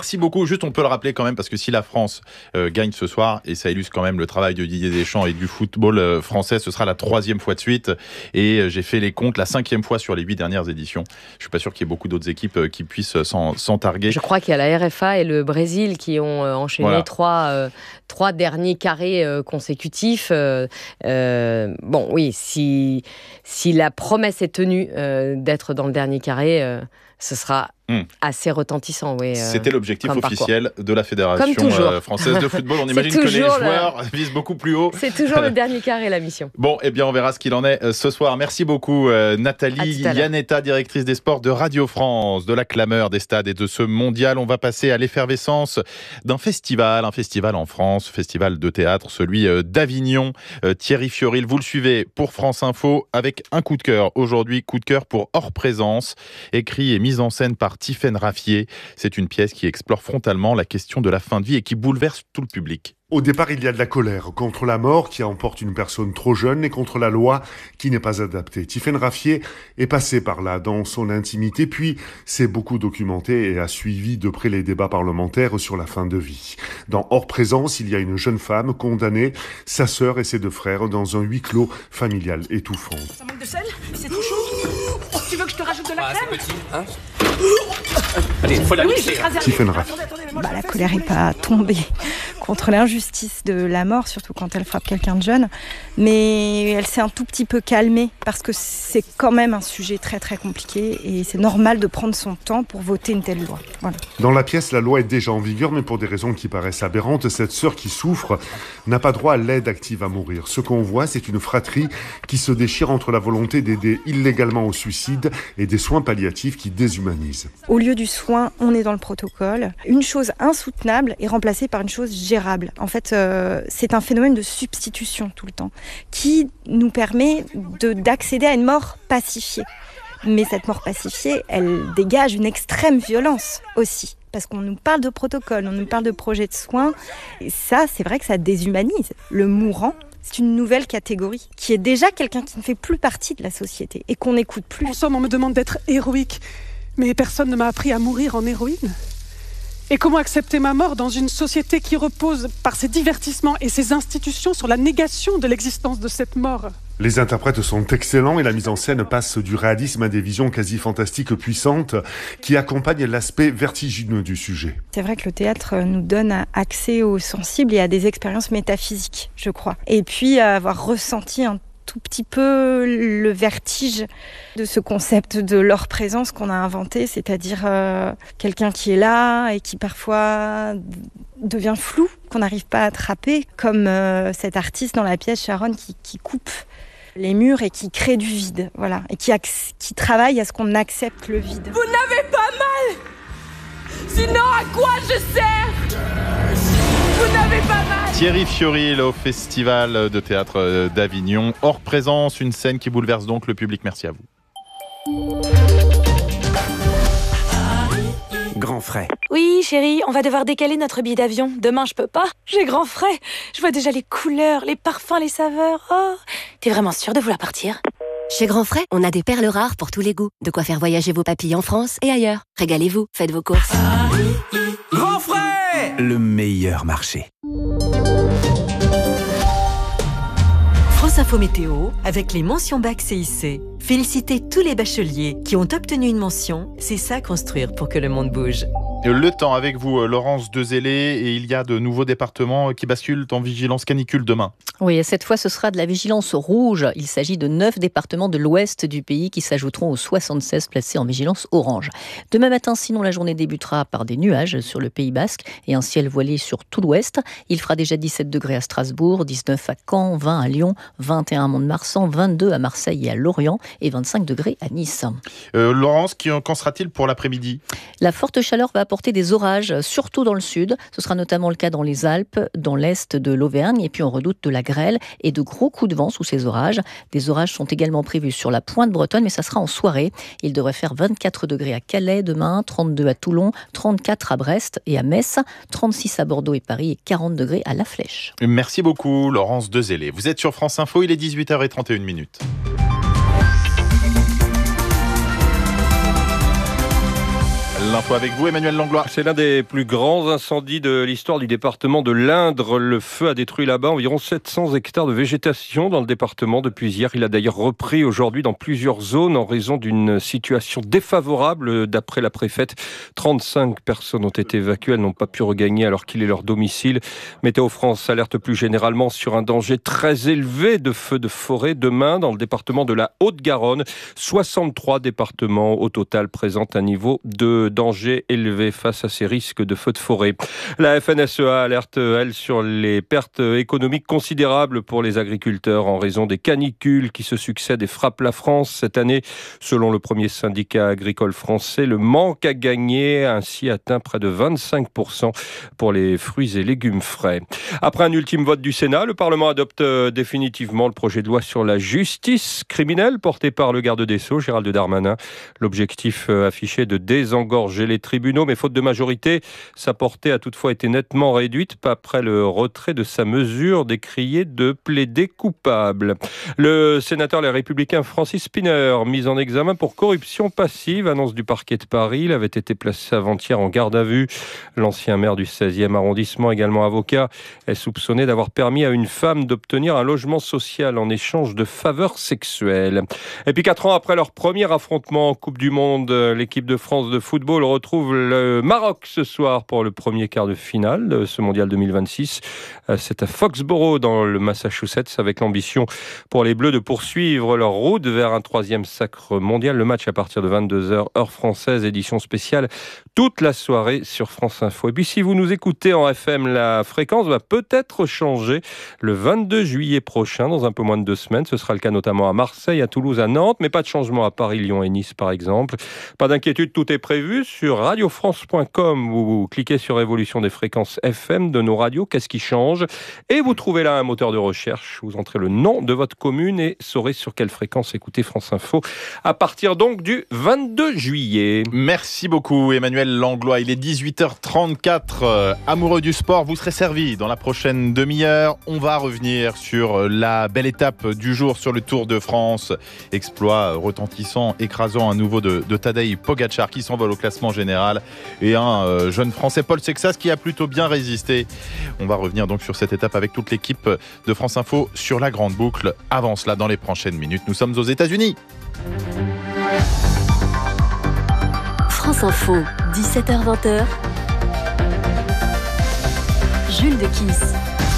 coup, juste on peut le rappeler quand même, parce que si la France euh, gagne ce soir, et ça illustre quand même le travail de Didier Deschamps et du football euh, français, ce sera la troisième fois de suite. Et euh, j'ai fait les comptes, la cinquième fois sur les huit dernières éditions. Je suis pas sûr qu'il y ait beaucoup d'autres équipes euh, qui puissent s'en, s'en targuer. Je crois qu'il y a la R F A et le Brésil qui ont euh, enchaîné voilà. trois, euh, trois derniers carrés euh, consécutifs. Euh, euh, bon, oui, si, si la promesse est tenue euh, d'être dans le dernier carré, euh, ce sera Mmh. assez retentissant, oui. Euh, C'était l'objectif officiel parcours. de la Fédération euh, française de football. On imagine que les joueurs le... visent beaucoup plus haut. C'est toujours le dernier carré, la mission. Bon, eh bien, on verra ce qu'il en est euh, ce soir. Merci beaucoup, euh, Nathalie Iannetta, directrice des sports de Radio France, de la clameur des stades et de ce mondial. On va passer à l'effervescence d'un festival, un festival en France, festival de théâtre, celui euh, d'Avignon. Euh, Thierry Fioril, vous le suivez pour France Info avec un coup de cœur. Aujourd'hui, coup de cœur pour Hors Présence, écrit et mise en scène par Tiffaine Raffier. C'est une pièce qui explore frontalement la question de la fin de vie et qui bouleverse tout le public. Au départ, il y a de la colère contre la mort qui emporte une personne trop jeune et contre la loi qui n'est pas adaptée. Tiffaine Raffier est passée par là dans son intimité, puis s'est beaucoup documentée et a suivi de près les débats parlementaires sur la fin de vie. Dans Hors Présence, il y a une jeune femme condamnée, sa sœur et ses deux frères dans un huis clos familial étouffant. Ça manque de sel ? C'est tout chaud ? Tu veux que je te rajoute de la crème ? Ah, c'est petit, hein ? Allez, il faut la mixer. Tiffaine Raffier. Bah, la colère n'est pas tombée contre l'injustice de la mort, surtout quand elle frappe quelqu'un de jeune, mais elle s'est un tout petit peu calmée parce que c'est quand même un sujet très très compliqué et c'est normal de prendre son temps pour voter une telle loi. Voilà. Dans la pièce, la loi est déjà en vigueur, mais pour des raisons qui paraissent aberrantes, cette sœur qui souffre n'a pas droit à l'aide active à mourir. Ce qu'on voit, c'est une fratrie qui se déchire entre la volonté d'aider illégalement au suicide et des soins palliatifs qui déshumanisent. Au lieu du soin, on est dans le protocole. Une chose insoutenable est remplacée par une chose gérable. En fait, euh, c'est un phénomène de substitution tout le temps qui nous permet de, d'accéder à une mort pacifiée. Mais cette mort pacifiée, elle dégage une extrême violence aussi. Parce qu'on nous parle de protocole, on nous parle de projet de soins. Et ça, c'est vrai que ça déshumanise. Le mourant, c'est une nouvelle catégorie qui est déjà quelqu'un qui ne fait plus partie de la société et qu'on n'écoute plus. En somme, on me demande d'être héroïque. Mais personne ne m'a appris à mourir en héroïne. Et comment accepter ma mort dans une société qui repose par ses divertissements et ses institutions sur la négation de l'existence de cette mort ? Les interprètes sont excellents et la mise en scène passe du réalisme à des visions quasi fantastiques puissantes qui accompagnent l'aspect vertigineux du sujet. C'est vrai que le théâtre nous donne accès aux sensibles et à des expériences métaphysiques, je crois. Et puis avoir ressenti un tout petit peu le vertige de ce concept de leur présence qu'on a inventé, c'est-à-dire euh, quelqu'un qui est là et qui parfois devient flou, qu'on n'arrive pas à attraper, comme euh, cet artiste dans la pièce Sharon qui, qui coupe les murs et qui crée du vide, voilà, et qui, ac- qui travaille à ce qu'on accepte le vide. Vous n'avez pas mal ? Sinon, à quoi je sers ? Vous n'avez pas mal. Thierry Fioril au Festival de théâtre d'Avignon. Hors Présence, une scène qui bouleverse donc le public. Merci à vous. Grand frais. Oui, chérie, on va devoir décaler notre billet d'avion. Demain, je peux pas. J'ai grand frais. Je vois déjà les couleurs, les parfums, les saveurs. Oh, t'es vraiment sûre de vouloir partir ? Chez Grand Frais, on a des perles rares pour tous les goûts. De quoi faire voyager vos papilles en France et ailleurs. Régalez-vous, faites vos courses. Grand Frais, le meilleur marché. France Info Météo, avec les mentions bac C I C. Félicitez tous les bacheliers qui ont obtenu une mention. C'est ça construire pour que le monde bouge. Le temps avec vous, Laurence Dezellé, et il y a de nouveaux départements qui basculent en vigilance canicule demain. Oui, et cette fois, ce sera de la vigilance rouge. Il s'agit de neuf départements de l'ouest du pays qui s'ajouteront aux soixante-seize placés en vigilance orange. Demain matin, sinon, la journée débutera par des nuages sur le Pays Basque et un ciel voilé sur tout l'ouest. Il fera déjà dix-sept degrés à Strasbourg, dix-neuf à Caen, vingt à Lyon, vingt et un à Mont-de-Marsan, vingt-deux à Marseille et à Lorient et vingt-cinq degrés à Nice. Euh, Laurence, qu'en sera-t-il pour l'après-midi ? La forte chaleur va apporter des orages, surtout dans le sud. Ce sera notamment le cas dans les Alpes, dans l'est de l'Auvergne, et puis on redoute de la grêle et de gros coups de vent sous ces orages. Des orages sont également prévus sur la pointe bretonne, mais ça sera en soirée. Il devrait faire vingt-quatre degrés à Calais demain, trente-deux à Toulon, trente-quatre à Brest et à Metz, trente-six à Bordeaux et Paris et quarante degrés à La Flèche. Merci beaucoup, Laurence Dezellé. Vous êtes sur France Info, il est dix-huit heures trente et une minutes. L'info avec vous, Emmanuel Langlois. C'est l'un des plus grands incendies de l'histoire du département de l'Indre. Le feu a détruit là-bas environ sept cents hectares de végétation dans le département depuis hier. Il a d'ailleurs repris aujourd'hui dans plusieurs zones en raison d'une situation défavorable. D'après la préfète, trente-cinq personnes ont été évacuées. Elles n'ont pas pu regagner alors qu'il est leur domicile. Météo France alerte plus généralement sur un danger très élevé de feux de forêt. Demain, dans le département de la Haute-Garonne, soixante-trois départements au total présentent un niveau de danger élevé face à ces risques de feux de forêt. La F N S E A alerte, elle, sur les pertes économiques considérables pour les agriculteurs en raison des canicules qui se succèdent et frappent la France cette année. Selon le premier syndicat agricole français, le manque à gagner a ainsi atteint près de vingt-cinq pour cent pour les fruits et légumes frais. Après un ultime vote du Sénat, le Parlement adopte définitivement le projet de loi sur la justice criminelle porté par le garde des Sceaux, Gérald Darmanin. L'objectif affiché de désengorger les tribunaux, mais faute de majorité, sa portée a toutefois été nettement réduite après le retrait de sa mesure décriée de plaider coupable. Le sénateur Les Républicains Francis Spinner, mis en examen pour corruption passive, annonce du parquet de Paris. Il avait été placé avant-hier en garde à vue. L'ancien maire du seizième arrondissement, également avocat, est soupçonné d'avoir permis à une femme d'obtenir un logement social en échange de faveurs sexuelles. Et puis quatre ans après leur premier affrontement en Coupe du Monde, l'équipe de France de football retrouve le Maroc ce soir pour le premier quart de finale de ce mondial deux mille vingt-six. C'est à Foxborough dans le Massachusetts avec l'ambition pour les Bleus de poursuivre leur route vers un troisième sacre mondial. Le match à partir de vingt-deux heures heure française, édition spéciale toute la soirée sur France Info. Et puis si vous nous écoutez en F M, la fréquence va peut-être changer le vingt-deux juillet prochain, dans un peu moins de deux semaines. Ce sera le cas notamment à Marseille, à Toulouse, à Nantes, mais pas de changement à Paris, Lyon et Nice par exemple. Pas d'inquiétude, tout est prévu sur radio france point com. Vous cliquez sur évolution des fréquences F M de nos radios, qu'est-ce qui change? Et vous trouvez là un moteur de recherche. Vous entrez le nom de votre commune et saurez sur quelle fréquence écouter France Info à partir donc du vingt-deux juillet. Merci beaucoup Emmanuel Langlois. Il est dix-huit heures trente-quatre. Euh, amoureux du sport, vous serez servi dans la prochaine demi-heure. On va revenir sur la belle étape du jour sur le Tour de France. Exploit retentissant, écrasant à nouveau de, de Tadej Pogacar qui s'envole au classement général et un euh, jeune Français, Paul Sexas, qui a plutôt bien résisté. On va revenir donc sur cette étape avec toute l'équipe de France Info sur la grande boucle. Avant cela, dans les prochaines minutes, nous sommes aux États-Unis. France Info, dix-sept heures vingt. Jules de Kiss.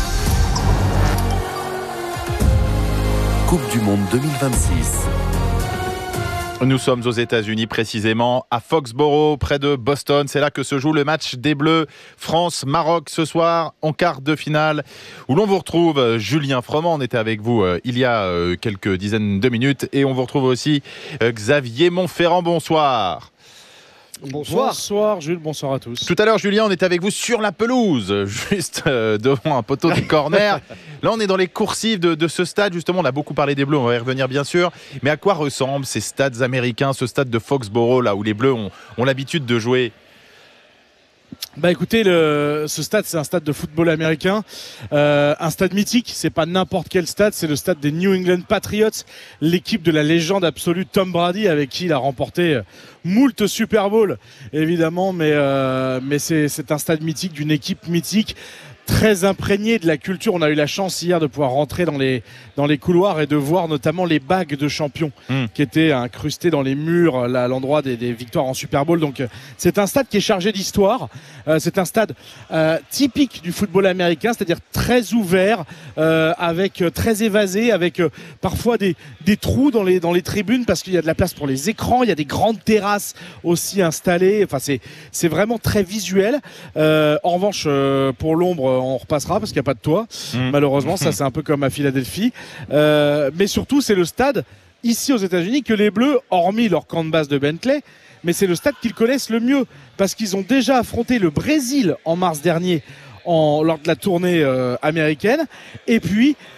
Coupe du Monde deux mille vingt-six. Nous sommes aux États-Unis, précisément à Foxborough, près de Boston. C'est là que se joue le match des Bleus France-Maroc ce soir en quart de finale, où l'on vous retrouve Julien Froment. On était avec vous euh, il y a euh, quelques dizaines de minutes, et on vous retrouve aussi euh, Xavier Montferrand. Bonsoir. Bonsoir. Bonsoir Jules, bonsoir à tous. Tout à l'heure, Julien, on était avec vous sur la pelouse, juste euh, devant un poteau de corner. Là, on est dans les coursives de, de ce stade. Justement, on a beaucoup parlé des Bleus, on va y revenir bien sûr. Mais à quoi ressemblent ces stades américains, ce stade de Foxborough, là où les Bleus ont, ont l'habitude de jouer? Bah écoutez, le, ce stade, c'est un stade de football américain, euh, un stade mythique. C'est pas n'importe quel stade, c'est le stade des New England Patriots, l'équipe de la légende absolue Tom Brady, avec qui il a remporté moult Super Bowl évidemment, mais euh, mais c'est c'est un stade mythique d'une équipe mythique, très imprégné de la culture. On a eu la chance hier de pouvoir rentrer dans les, dans les couloirs et de voir notamment les bagues de champions mmh. qui étaient incrustées dans les murs là, à l'endroit des, des victoires en Super Bowl. Donc c'est un stade qui est chargé d'histoire. Euh, c'est un stade euh, typique du football américain, c'est-à-dire très ouvert, euh, avec euh, très évasé, avec euh, parfois des, des trous dans les, dans les tribunes parce qu'il y a de la place pour les écrans. Il y a des grandes terrasses aussi installées. Enfin, c'est, c'est vraiment très visuel. Euh, en revanche, euh, pour l'ombre, on repassera parce qu'il n'y a pas de toit. Mmh. Malheureusement, ça c'est un peu comme à Philadelphie. Euh, mais surtout, c'est le stade ici aux États-Unis que les Bleus, hormis leur camp de base de Bentley, mais c'est le stade qu'ils connaissent le mieux parce qu'ils ont déjà affronté le Brésil en mars dernier en, lors de la tournée euh, américaine. Et puis,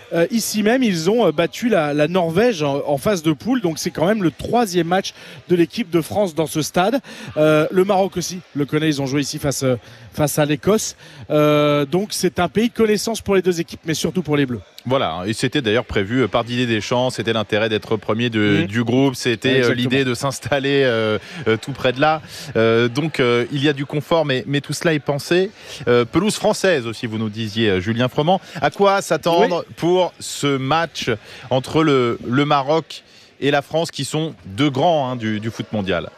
euh, ici même, ils ont battu la, la Norvège en, en phase de poule. Donc c'est quand même le troisième match de l'équipe de France dans ce stade. Euh, le Maroc aussi, le connaît, ils ont joué ici face, face à l'Écosse. Euh, donc c'est un pays de connaissance pour les deux équipes, mais surtout pour les Bleus. Voilà, et c'était d'ailleurs prévu par Didier Deschamps, c'était l'intérêt d'être premier de, mmh. du groupe, c'était euh, l'idée de s'installer euh, euh, tout près de là. Euh, donc euh, il y a du confort, mais, mais tout cela est pensé. Euh, pelouse française aussi, vous nous disiez, euh, Julien Froment. À quoi s'attendre oui. pour ce match entre le, le Maroc et la France, qui sont deux grands hein, du, du foot mondial?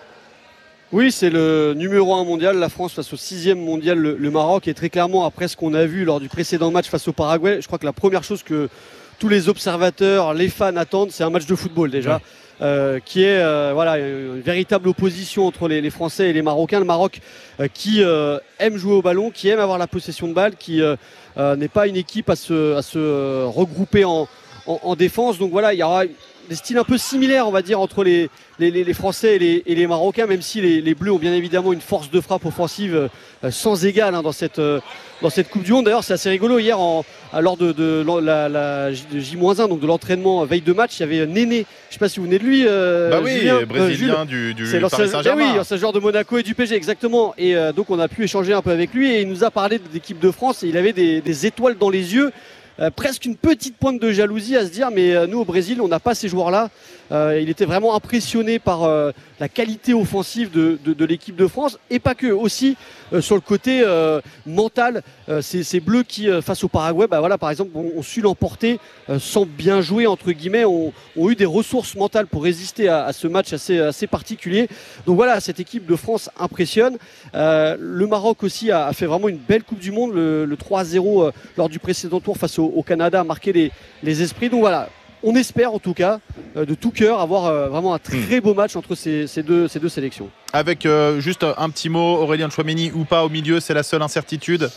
Oui, c'est le numéro un mondial, la France face au sixième mondial, le, le Maroc. Et très clairement, après ce qu'on a vu lors du précédent match face au Paraguay, je crois que la première chose que tous les observateurs, les fans attendent, c'est un match de football déjà, ouais. euh, qui est euh, voilà, une véritable opposition entre les, les Français et les Marocains. Le Maroc euh, qui euh, aime jouer au ballon, qui aime avoir la possession de balle, qui euh, euh, n'est pas une équipe à se, à se euh, regrouper en, en, en défense. Donc voilà, il y aura des styles un peu similaires, on va dire, entre les, les, les Français et les, et les Marocains, même si les, les Bleus ont bien évidemment une force de frappe offensive euh, sans égale hein, dans, cette, euh, dans cette Coupe du Monde. D'ailleurs, c'est assez rigolo. Hier, en, lors de, de, de la, la J moins un, donc de l'entraînement veille de match, il y avait Néné. Je ne sais pas si vous venez de lui. Euh, bah oui, Julien, brésilien euh, du, du c'est Paris Saint-Germain. Eh oui, c'est joueur de Monaco et du P S G, exactement. Et euh, donc, on a pu échanger un peu avec lui et il nous a parlé de l'équipe de France et il avait des, des étoiles dans les yeux. Euh, presque une petite pointe de jalousie à se dire mais euh, nous au Brésil on n'a pas ces joueurs-là. Euh, il était vraiment impressionné par euh, la qualité offensive de, de, de l'équipe de France et pas que, aussi euh, sur le côté euh, mental. Euh, ces, ces Bleus qui euh, face au Paraguay, bah, voilà, par exemple, ont, ont su l'emporter euh, sans bien jouer entre guillemets, ont, ont eu des ressources mentales pour résister à, à ce match assez, assez particulier. Donc voilà, cette équipe de France impressionne. Euh, le Maroc aussi a, a fait vraiment une belle Coupe du Monde. Le, le trois à zéro euh, lors du précédent tour face au, au Canada a marqué les, les esprits. Donc voilà, on espère en tout cas euh, de tout cœur avoir euh, vraiment un très beau match entre ces, ces, deux, ces deux sélections. Avec euh, juste un petit mot, Aurélien Tchouameni ou pas au milieu, c'est la seule incertitude?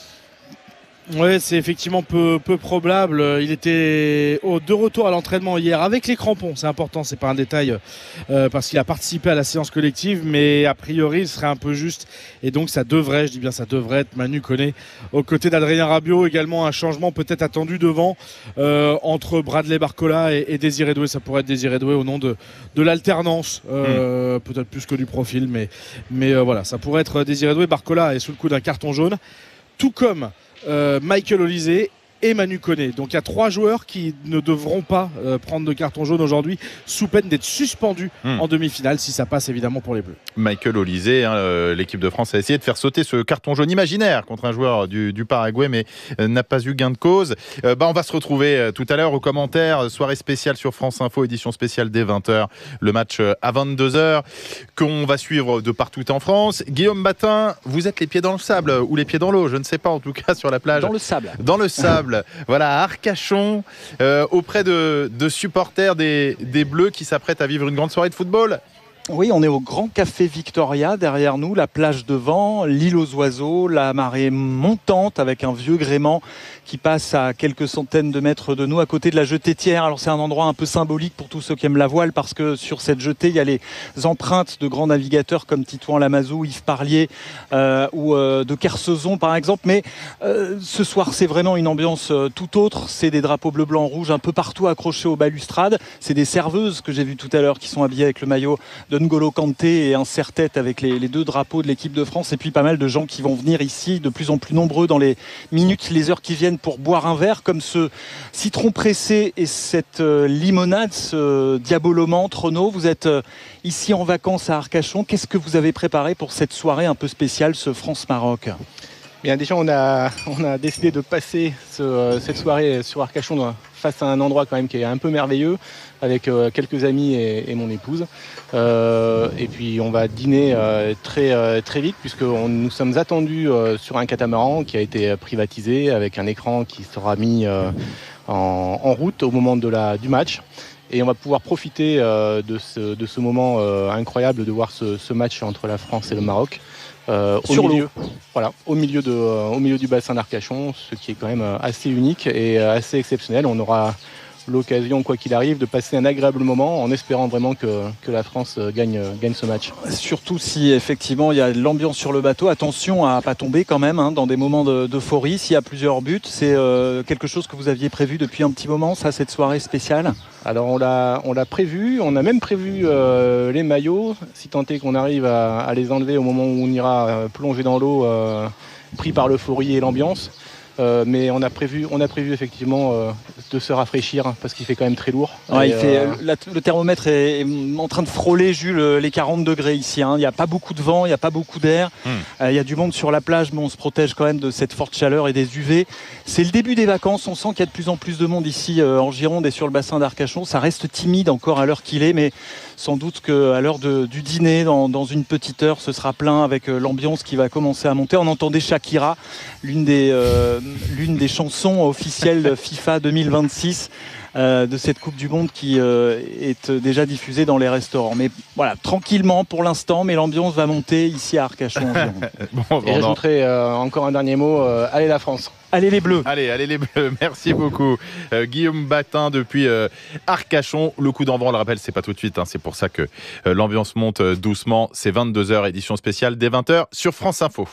Oui, c'est effectivement peu, peu probable. Il était au, de retour à l'entraînement hier avec les crampons. C'est important, c'est pas un détail euh, parce qu'il a participé à la séance collective, mais a priori il serait un peu juste. Et donc ça devrait, je dis bien ça devrait être Manu Koné aux côtés d'Adrien Rabiot. Également un changement peut-être attendu devant euh, entre Bradley Barcola et, et Désiré Doué. Ça pourrait être Désiré Doué au nom de, de l'alternance, euh, mmh. peut-être plus que du profil, mais, mais euh, voilà, ça pourrait être Désiré Doué. Barcola est sous le coup d'un carton jaune, tout comme Euh, Michael Olise et Manu Koné. Donc il y a trois joueurs qui ne devront pas euh, prendre de carton jaune aujourd'hui sous peine d'être suspendus mmh. en demi-finale si ça passe évidemment pour les Bleus. Michael Olise, hein, euh, l'équipe de France a essayé de faire sauter ce carton jaune imaginaire contre un joueur du, du Paraguay, mais euh, n'a pas eu gain de cause. Euh, bah, on va se retrouver euh, tout à l'heure aux commentaires. Soirée spéciale sur France Info, édition spéciale dès vingt heures. Le match euh, à vingt-deux heures qu'on va suivre de partout en France. Guillaume Batin, vous êtes les pieds dans le sable ou les pieds dans l'eau, je ne sais pas, en tout cas sur la plage. Dans le sable. Dans le sable. Voilà, à Arcachon, euh, auprès de, de supporters des, des Bleus qui s'apprêtent à vivre une grande soirée de football. Oui, on est au Grand Café Victoria, derrière nous, la plage devant, l'île aux oiseaux, la marée montante avec un vieux gréement qui passe à quelques centaines de mètres de nous, à côté de la jetée Thiers. Alors c'est un endroit un peu symbolique pour tous ceux qui aiment la voile, parce que sur cette jetée, il y a les empreintes de grands navigateurs comme Titouan Lamazou, Yves Parlier euh, ou euh, de Kersozon par exemple. Mais euh, ce soir, c'est vraiment une ambiance euh, tout autre. C'est des drapeaux bleu, blanc, rouge un peu partout accrochés aux balustrades. C'est des serveuses que j'ai vues tout à l'heure qui sont habillées avec le maillot de N'Golo Kanté et un serre-tête avec les, les deux drapeaux de l'équipe de France, et puis pas mal de gens qui vont venir ici, de plus en plus nombreux dans les minutes, les heures qui viennent, pour boire un verre, comme ce citron pressé et cette euh, limonade, ce diabolomante. Renaud, vous êtes euh, ici en vacances à Arcachon. Qu'est-ce que vous avez préparé pour cette soirée un peu spéciale, ce France-Maroc ? Bien, déjà, on a, on a décidé de passer ce, cette soirée sur Arcachon face à un endroit quand même qui est un peu merveilleux, avec euh, quelques amis et, et mon épouse. Euh, et puis on va dîner euh, très, euh, très vite, puisque on, nous sommes attendus euh, sur un catamaran qui a été privatisé, avec un écran qui sera mis euh, en, en route au moment de la, du match. Et on va pouvoir profiter euh, de, ce, de ce moment euh, incroyable de voir ce, ce match entre la France et le Maroc. Euh, au Sur milieu, voilà, au milieu de, euh, au milieu du bassin d'Arcachon, ce qui est quand même euh, assez unique et euh, assez exceptionnel. On aura l'occasion, quoi qu'il arrive, de passer un agréable moment en espérant vraiment que, que la France gagne, gagne ce match. Surtout si effectivement il y a de l'ambiance sur le bateau, attention à ne pas tomber quand même hein, dans des moments de, d'euphorie. S'il y a plusieurs buts, c'est euh, quelque chose que vous aviez prévu depuis un petit moment, ça, cette soirée spéciale? Alors on l'a, on l'a prévu, on a même prévu euh, les maillots, si tant est qu'on arrive à, à les enlever au moment où on ira euh, plonger dans l'eau, euh, pris par l'euphorie et l'ambiance. Euh, mais on a prévu, on a prévu effectivement euh, de se rafraîchir hein, parce qu'il fait quand même très lourd. Ouais, il et, fait, euh... la, le thermomètre est, est en train de frôler, Jules, les quarante degrés ici. Hein. Il n'y a pas beaucoup de vent, il n'y a pas beaucoup d'air. Mmh. Euh, il y a du monde sur la plage, mais on se protège quand même de cette forte chaleur et des U V. C'est le début des vacances. On sent qu'il y a de plus en plus de monde ici euh, en Gironde et sur le bassin d'Arcachon. Ça reste timide encore à l'heure qu'il est, mais sans doute qu'à l'heure de, du dîner, dans, dans une petite heure, ce sera plein avec euh, l'ambiance qui va commencer à monter. On entendait Shakira, l'une des, euh, l'une des chansons officielles FIFA deux mille vingt-six euh, de cette Coupe du Monde qui euh, est déjà diffusée dans les restaurants. Mais voilà, tranquillement pour l'instant, mais l'ambiance va monter ici à Arcachon. bon, bon, Et j'ajouterai euh, encore un dernier mot, euh, allez la France. Allez les Bleus. Allez, allez les Bleus. Merci beaucoup. Euh, Guillaume Batin depuis euh, Arcachon. Le coup d'envoi, on le rappelle, c'est pas tout de suite. Hein, c'est pour ça que euh, l'ambiance monte euh, doucement. C'est vingt-deux heures, édition spéciale dès vingt heures sur France Info.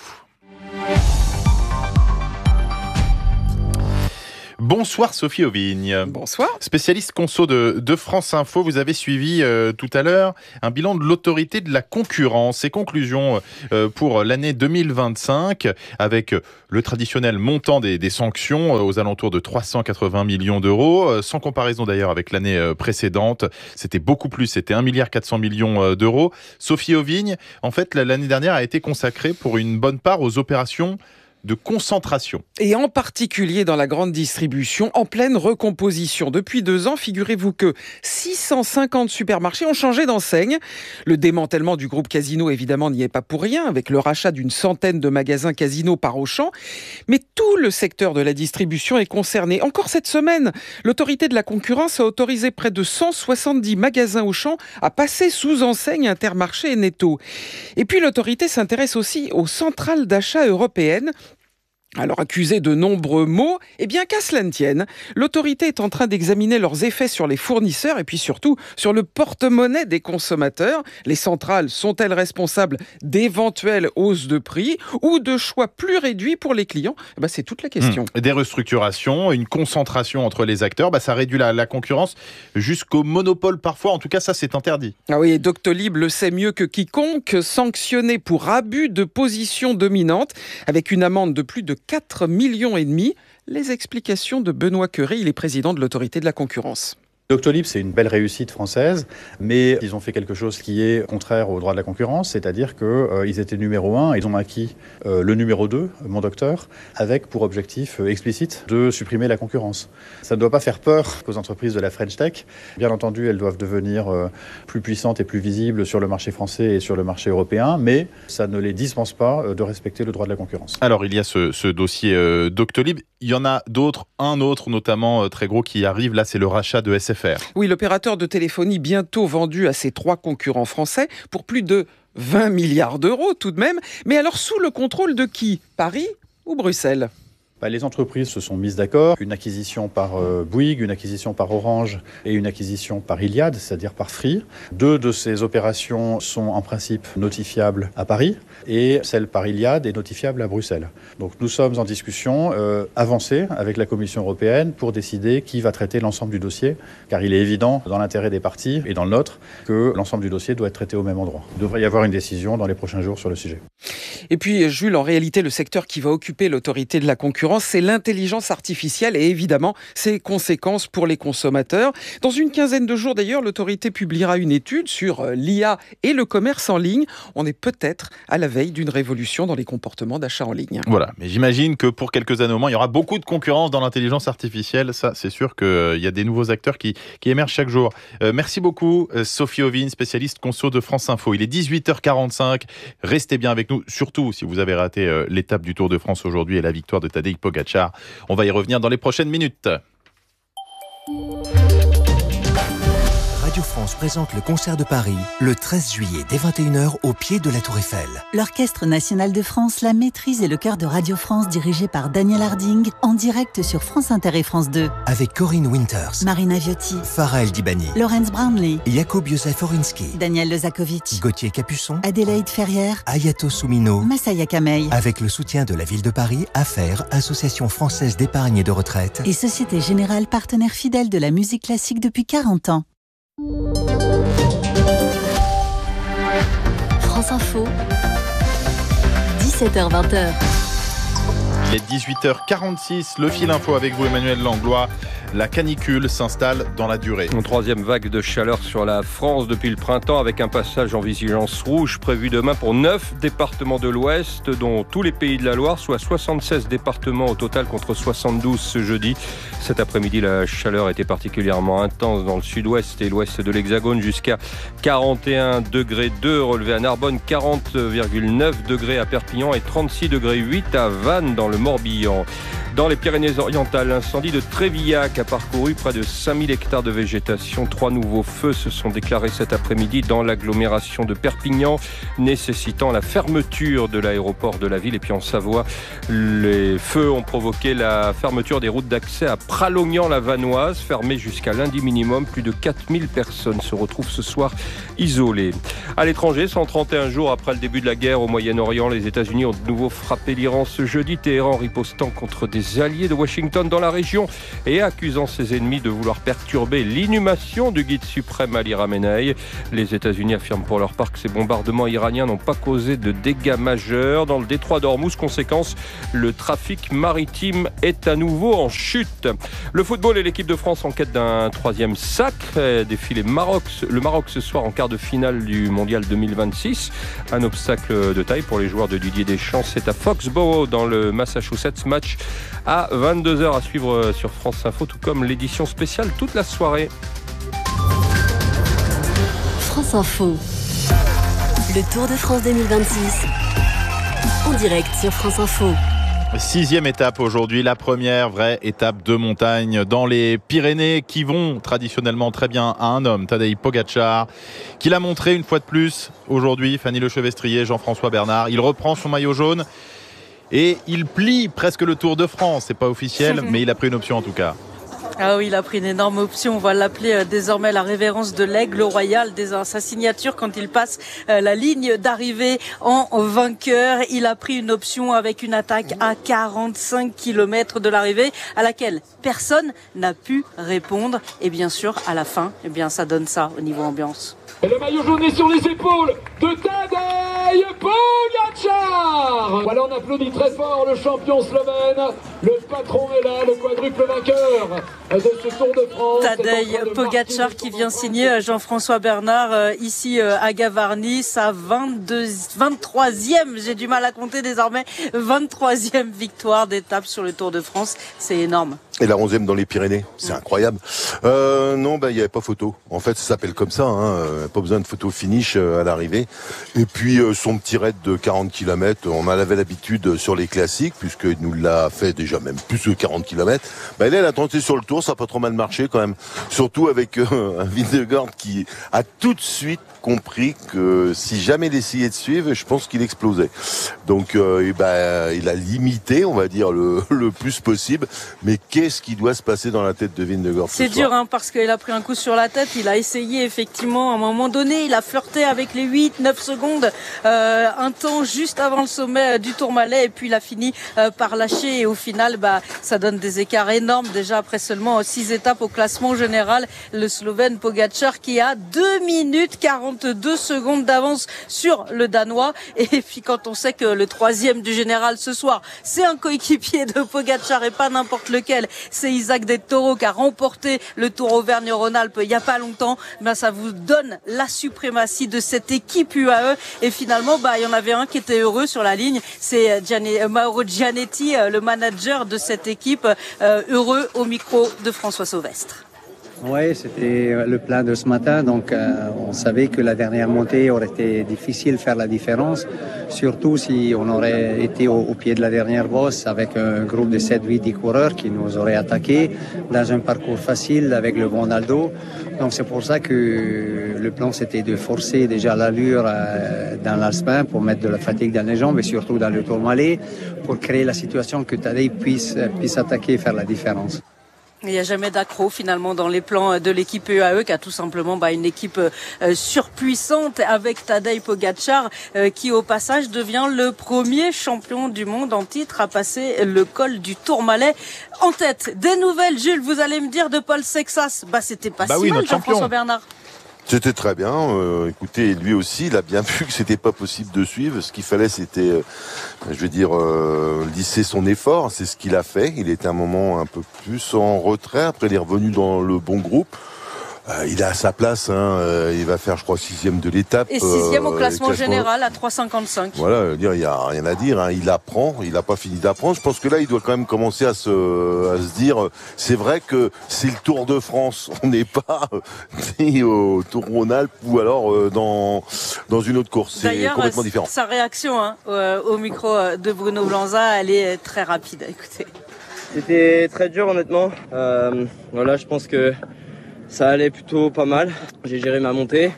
Bonsoir Sophie Auvigne. Bonsoir. Spécialiste conso de, de France Info, vous avez suivi euh, tout à l'heure un bilan de l'autorité de la concurrence et conclusions euh, pour l'année deux mille vingt-cinq avec le traditionnel montant des, des sanctions euh, aux alentours de trois cent quatre-vingts millions d'euros, euh, sans comparaison d'ailleurs avec l'année euh, précédente. C'était beaucoup plus, c'était un virgule quatre milliard euh, d'euros. Sophie Auvigne, en fait l'année dernière a été consacrée pour une bonne part aux opérations de concentration. Et en particulier dans la grande distribution, en pleine recomposition. Depuis deux ans, figurez-vous que six cent cinquante supermarchés ont changé d'enseigne. Le démantèlement du groupe Casino, évidemment, n'y est pas pour rien, avec le rachat d'une centaine de magasins Casino par Auchan. Mais tout le secteur de la distribution est concerné. Encore cette semaine, l'autorité de la concurrence a autorisé près de cent soixante-dix magasins Auchan à passer sous enseigne Intermarché et Netto. Et puis l'autorité s'intéresse aussi aux centrales d'achat européennes. Alors, accusés de nombreux maux, eh bien qu'à cela ne tienne, l'autorité est en train d'examiner leurs effets sur les fournisseurs et puis surtout sur le porte-monnaie des consommateurs. Les centrales sont-elles responsables d'éventuelles hausses de prix ou de choix plus réduits pour les clients ? Eh ben, c'est toute la question. Mmh. Des restructurations, une concentration entre les acteurs, bah, ça réduit la, la concurrence jusqu'au monopole parfois. En tout cas, ça, c'est interdit. Ah oui, et Doctolib le sait mieux que quiconque, sanctionné pour abus de position dominante avec une amende de plus de quatre millions et demi. Les explications de Benoît Queré, il est président de l'autorité de la concurrence. Doctolib, c'est une belle réussite française, mais ils ont fait quelque chose qui est contraire au droit de la concurrence, c'est-à-dire qu'ils euh, étaient numéro un, ils ont acquis euh, le numéro deux, Mon Docteur, avec pour objectif euh, explicite de supprimer la concurrence. Ça ne doit pas faire peur aux entreprises de la French Tech. Bien entendu, elles doivent devenir euh, plus puissantes et plus visibles sur le marché français et sur le marché européen, mais ça ne les dispense pas euh, de respecter le droit de la concurrence. Alors, il y a ce, ce dossier euh, Doctolib. Il y en a d'autres, un autre notamment euh, très gros qui arrive, là, c'est le rachat de S F R. Oui, l'opérateur de téléphonie bientôt vendu à ses trois concurrents français pour plus de vingt milliards d'euros tout de même. Mais alors sous le contrôle de qui ? Paris ou Bruxelles ? Bah, les entreprises se sont mises d'accord. Une acquisition par euh, Bouygues, une acquisition par Orange et une acquisition par Iliad, c'est-à-dire par Free. Deux de ces opérations sont en principe notifiables à Paris et celle par Iliad est notifiable à Bruxelles. Donc nous sommes en discussion euh, avancée avec la Commission européenne pour décider qui va traiter l'ensemble du dossier, car il est évident dans l'intérêt des parties et dans le nôtre que l'ensemble du dossier doit être traité au même endroit. Il devrait y avoir une décision dans les prochains jours sur le sujet. Et puis Jules, en réalité, le secteur qui va occuper l'autorité de la concurrence, c'est l'intelligence artificielle et évidemment ses conséquences pour les consommateurs. Dans une quinzaine de jours d'ailleurs, l'autorité publiera une étude sur l'I A et le commerce en ligne. On est peut-être à la veille d'une révolution dans les comportements d'achat en ligne. Voilà, mais j'imagine que pour quelques années au moins, il y aura beaucoup de concurrence dans l'intelligence artificielle. Ça, c'est sûr qu'il euh, y a des nouveaux acteurs qui, qui émergent chaque jour. Euh, merci beaucoup, euh, Sophie Auvigne, spécialiste conso de France Info. Il est dix-huit heures quarante-cinq. Restez bien avec nous, surtout si vous avez raté euh, l'étape du Tour de France aujourd'hui et la victoire de Tadej Pogacar. On va y revenir dans les prochaines minutes. Radio France présente le concert de Paris le treize juillet dès vingt et une heures au pied de la Tour Eiffel. L'Orchestre national de France, la maîtrise et le chœur de Radio France dirigé par Daniel Harding en direct sur France Inter et France deux. Avec Corinne Winters, Marina Viotti, Farah El Dibani, Laurence Brownlee, Jacob Josef Orinsky, Daniel Lezakovic, Gauthier Capuçon, Adélaïde Ferrière, Ayato Soumino, Massaya Kamei. Avec le soutien de la ville de Paris, Affaires, Association française d'épargne et de retraite. Et Société Générale, partenaire fidèle de la musique classique depuis quarante ans. France Info, dix-sept heures vingt. Il est dix-huit heures quarante-six, le fil info avec vous Emmanuel Langlois. La canicule s'installe dans la durée. Une troisième vague de chaleur sur la France depuis le printemps avec un passage en vigilance rouge prévu demain pour neuf départements de l'Ouest, dont tous les pays de la Loire, soit soixante-seize départements au total contre soixante-douze ce jeudi. Cet après-midi, la chaleur était particulièrement intense dans le sud-ouest et l'ouest de l'Hexagone jusqu'à quarante et un degrés deux relevé à Narbonne, quarante virgule neuf degrés à Perpignan et trente-six degrés huit à Vannes dans le Morbihan. Dans les Pyrénées-Orientales, l'incendie de Trévillac a parcouru près de cinq mille hectares de végétation. Trois nouveaux feux se sont déclarés cet après-midi dans l'agglomération de Perpignan, nécessitant la fermeture de l'aéroport de la ville. Et puis en Savoie, les feux ont provoqué la fermeture des routes d'accès à Pralognan-la-Vanoise, fermée jusqu'à lundi minimum. Plus de quatre mille personnes se retrouvent ce soir isolées. À l'étranger, cent trente et un jours après le début de la guerre au Moyen-Orient, les États-Unis ont de nouveau frappé l'Iran ce jeudi. Téhéran ripostant contre des alliés de Washington dans la région et accusant ses ennemis de vouloir perturber l'inhumation du guide suprême Ali Khamenei. Les États-Unis affirment pour leur part que ces bombardements iraniens n'ont pas causé de dégâts majeurs. Dans le détroit d'Ormuz, conséquence, le trafic maritime est à nouveau en chute. Le football et l'équipe de France en quête d'un troisième sacre. Défilé Maroc, le Maroc ce soir en quart de finale du Mondial deux mille vingt-six. Un obstacle de taille pour les joueurs de Didier Deschamps. C'est à Foxborough dans le Massachusetts. Match à vingt-deux heures à suivre sur France Info, tout comme l'édition spéciale toute la soirée. France Info. Le Tour de France deux mille vingt-six. En direct sur France Info. Sixième étape aujourd'hui, la première vraie étape de montagne dans les Pyrénées qui vont traditionnellement très bien à un homme, Tadej Pogačar, qui l'a montré une fois de plus aujourd'hui. Fanny Lechevestrier, Jean-François Bernard, il reprend son maillot jaune et il plie presque le Tour de France. C'est pas officiel, mais il a pris une option en tout cas. Ah oui, il a pris une énorme option. On va l'appeler euh, désormais la révérence de l'aigle royal. Dès sa signature, quand il passe euh, la ligne d'arrivée en vainqueur, il a pris une option avec une attaque à quarante-cinq kilomètres de l'arrivée, à laquelle personne n'a pu répondre. Et bien sûr, à la fin, eh bien, ça donne ça au niveau ambiance. Et le maillot jaune est sur les épaules de Tadej Pogačar. Voilà, on applaudit très fort le champion slovène. Le patron est là, le quadruple vainqueur de ce Tour de France. Tadej Pogačar qui vient signer Jean-François Bernard euh, ici euh, à Gavarnie, sa vingt-deux, vingt-troisième, j'ai du mal à compter désormais, vingt-troisième victoire d'étape sur le Tour de France. C'est énorme. Et la onzième dans les Pyrénées, c'est incroyable. Euh, non, ben il n'y avait pas photo. En fait, ça s'appelle comme ça. Hein. Pas besoin de photo finish à l'arrivée. Et puis euh, son petit raid de quarante kilomètres, on en avait l'habitude sur les classiques, puisqu'il nous l'a fait déjà même plus de quarante kilomètres. Ben là, elle a tenté sur le Tour, ça n'a pas trop mal marché quand même. Surtout avec euh, un Vingegaard qui a tout de suite compris que si jamais il essayait de suivre, je pense qu'il explosait. Donc, euh, et ben, il a limité, on va dire, le, le plus possible. Mais qu'est-ce qui doit se passer dans la tête de Vingegaard? C'est dur, hein, parce qu'il a pris un coup sur la tête. Il a essayé, effectivement, à un moment donné, il a flirté avec les huit neuf secondes, euh, un temps juste avant le sommet du Tourmalet, et puis il a fini euh, par lâcher. Et au final, bah, ça donne des écarts énormes. Déjà, après seulement six étapes au classement général, le Slovène Pogačar qui a deux minutes quarante-deux secondes d'avance sur le Danois. Et puis quand on sait que le troisième du général ce soir, c'est un coéquipier de Pogačar et pas n'importe lequel, c'est Isaac Del Toro qui a remporté le Tour Auvergne-Rhône-Alpes il y a pas longtemps, ben ça vous donne la suprématie de cette équipe U A E. Et finalement, bah il y en avait un qui était heureux sur la ligne, c'est Gianni, Mauro Gianetti, le manager de cette équipe, euh, heureux au micro de François Sauvestre. Oui, c'était le plan de ce matin. Donc, euh, on savait que la dernière montée aurait été difficile de faire la différence. Surtout si on aurait été au, au pied de la dernière bosse avec un groupe de sept huit coureurs qui nous auraient attaqués dans un parcours facile avec le bon Naldo. Donc, c'est pour ça que le plan, c'était de forcer déjà l'allure euh, dans l'Alpin pour mettre de la fatigue dans les jambes et surtout dans le Tourmalet pour créer la situation que Tadej puisse, puisse attaquer et faire la différence. Il n'y a jamais d'accro finalement dans les plans de l'équipe U A E qui a tout simplement bah, une équipe euh, surpuissante avec Tadej Pogačar euh, qui au passage devient le premier champion du monde en titre à passer le col du Tourmalet en tête. Des nouvelles, Jules, vous allez me dire de Paul Sexas. Bah c'était pas bah si oui, mal, Jean-François Bernard. C'était très bien. Euh, écoutez, lui aussi, il a bien vu que c'était pas possible de suivre. Ce qu'il fallait, c'était, euh, je vais dire, euh, lisser son effort. C'est ce qu'il a fait. Il était un moment un peu plus en retrait. Après, il est revenu dans le bon groupe. Euh, il est à sa place. Hein. Euh, il va faire, je crois, sixième de l'étape. Et sixième euh, au classement, classement général à trois cinquante-cinq. Voilà, il n'y a rien à dire. Hein. Il apprend. Il n'a pas fini d'apprendre. Je pense que là, il doit quand même commencer à se, à se dire. C'est vrai que c'est le Tour de France. On n'est pas ni au Tour Rhône-Alpes ou alors euh, dans dans une autre course. C'est D'ailleurs, complètement différent. Sa réaction hein, au, au micro de Bruno Blanza, elle est très rapide. Écoutez. C'était très dur, honnêtement. Euh, voilà, je pense que ça allait plutôt pas mal. J'ai géré ma montée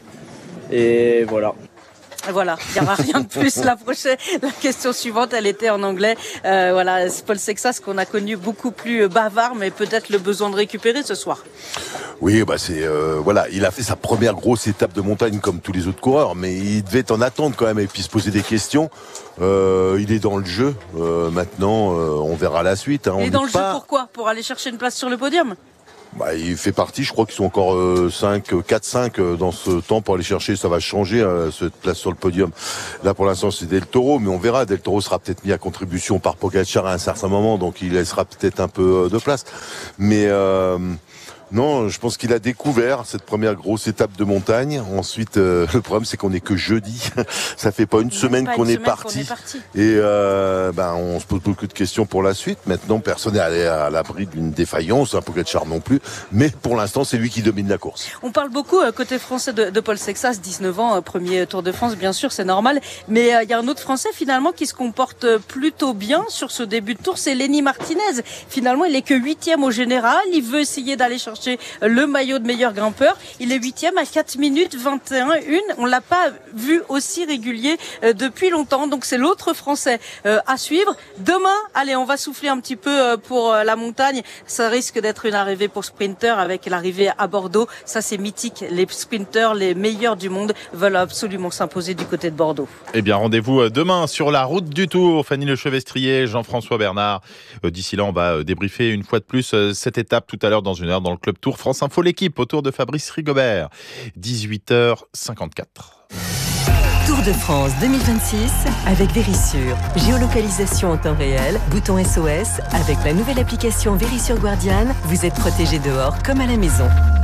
et voilà. Voilà, il n'y aura rien de plus. La prochaine, la question suivante, elle était en anglais. Euh, voilà, c'est Paul Sexas qu'on a connu beaucoup plus bavard, mais peut-être le besoin de récupérer ce soir. Oui, bah c'est euh, voilà, il a fait sa première grosse étape de montagne comme tous les autres coureurs, mais il devait en attendre quand même et puis se poser des questions. Euh, il est dans le jeu. Euh, maintenant, euh, on verra la suite. Hein. Il on est dans le pas... jeu pourquoi ? Pour aller chercher une place sur le podium ? Bah, il fait partie, je crois qu'ils sont encore euh, cinq, quatre cinq euh, dans ce temps pour aller chercher, ça va changer euh, cette place sur le podium. Là pour l'instant c'est Del Toro, mais on verra, Del Toro sera peut-être mis à contribution par Pogačar à un certain moment, donc il laissera peut-être un peu euh, de place. Mais euh, non, je pense qu'il a découvert cette première grosse étape de montagne. Ensuite, euh, le problème c'est qu'on est que jeudi. Ça fait pas une semaine pas qu'on une est, semaine parti. qu'on est parti. Et euh, ben on se pose beaucoup de questions pour la suite. Maintenant, personne n'est allé à l'abri d'une défaillance, un Pogačar non plus. Mais pour l'instant, c'est lui qui domine la course. On parle beaucoup euh, côté français de, de Paul Sexas, dix-neuf ans, euh, premier Tour de France, bien sûr, c'est normal. Mais il euh, y a un autre Français finalement qui se comporte plutôt bien sur ce début de tour, c'est Lenny Martinez. Finalement, il est que huitième au général. Il veut essayer d'aller chercher le maillot de meilleur grimpeur. Il est huitième à quatre minutes vingt et un une. On l'a pas vu aussi régulier euh, depuis longtemps. Donc c'est l'autre Français euh, à suivre. Demain, allez, on va souffler un petit peu euh, pour euh, la montagne. Ça risque d'être une arrivée pour sprinter avec l'arrivée à Bordeaux. Ça c'est mythique. Les sprinters, les meilleurs du monde, veulent absolument s'imposer du côté de Bordeaux. Eh bien, rendez-vous demain sur la route du Tour. Fanny Lechevestrier, Jean-François Bernard. D'ici là, on va débriefer une fois de plus cette étape tout à l'heure dans une heure dans le Club Tour France Info. L'équipe autour de Fabrice Rigobert. dix-huit heures cinquante-quatre. Tour de France deux mille vingt-six avec Verisure. Géolocalisation en temps réel, bouton S O S. Avec la nouvelle application Verisure Guardian, vous êtes protégé dehors comme à la maison.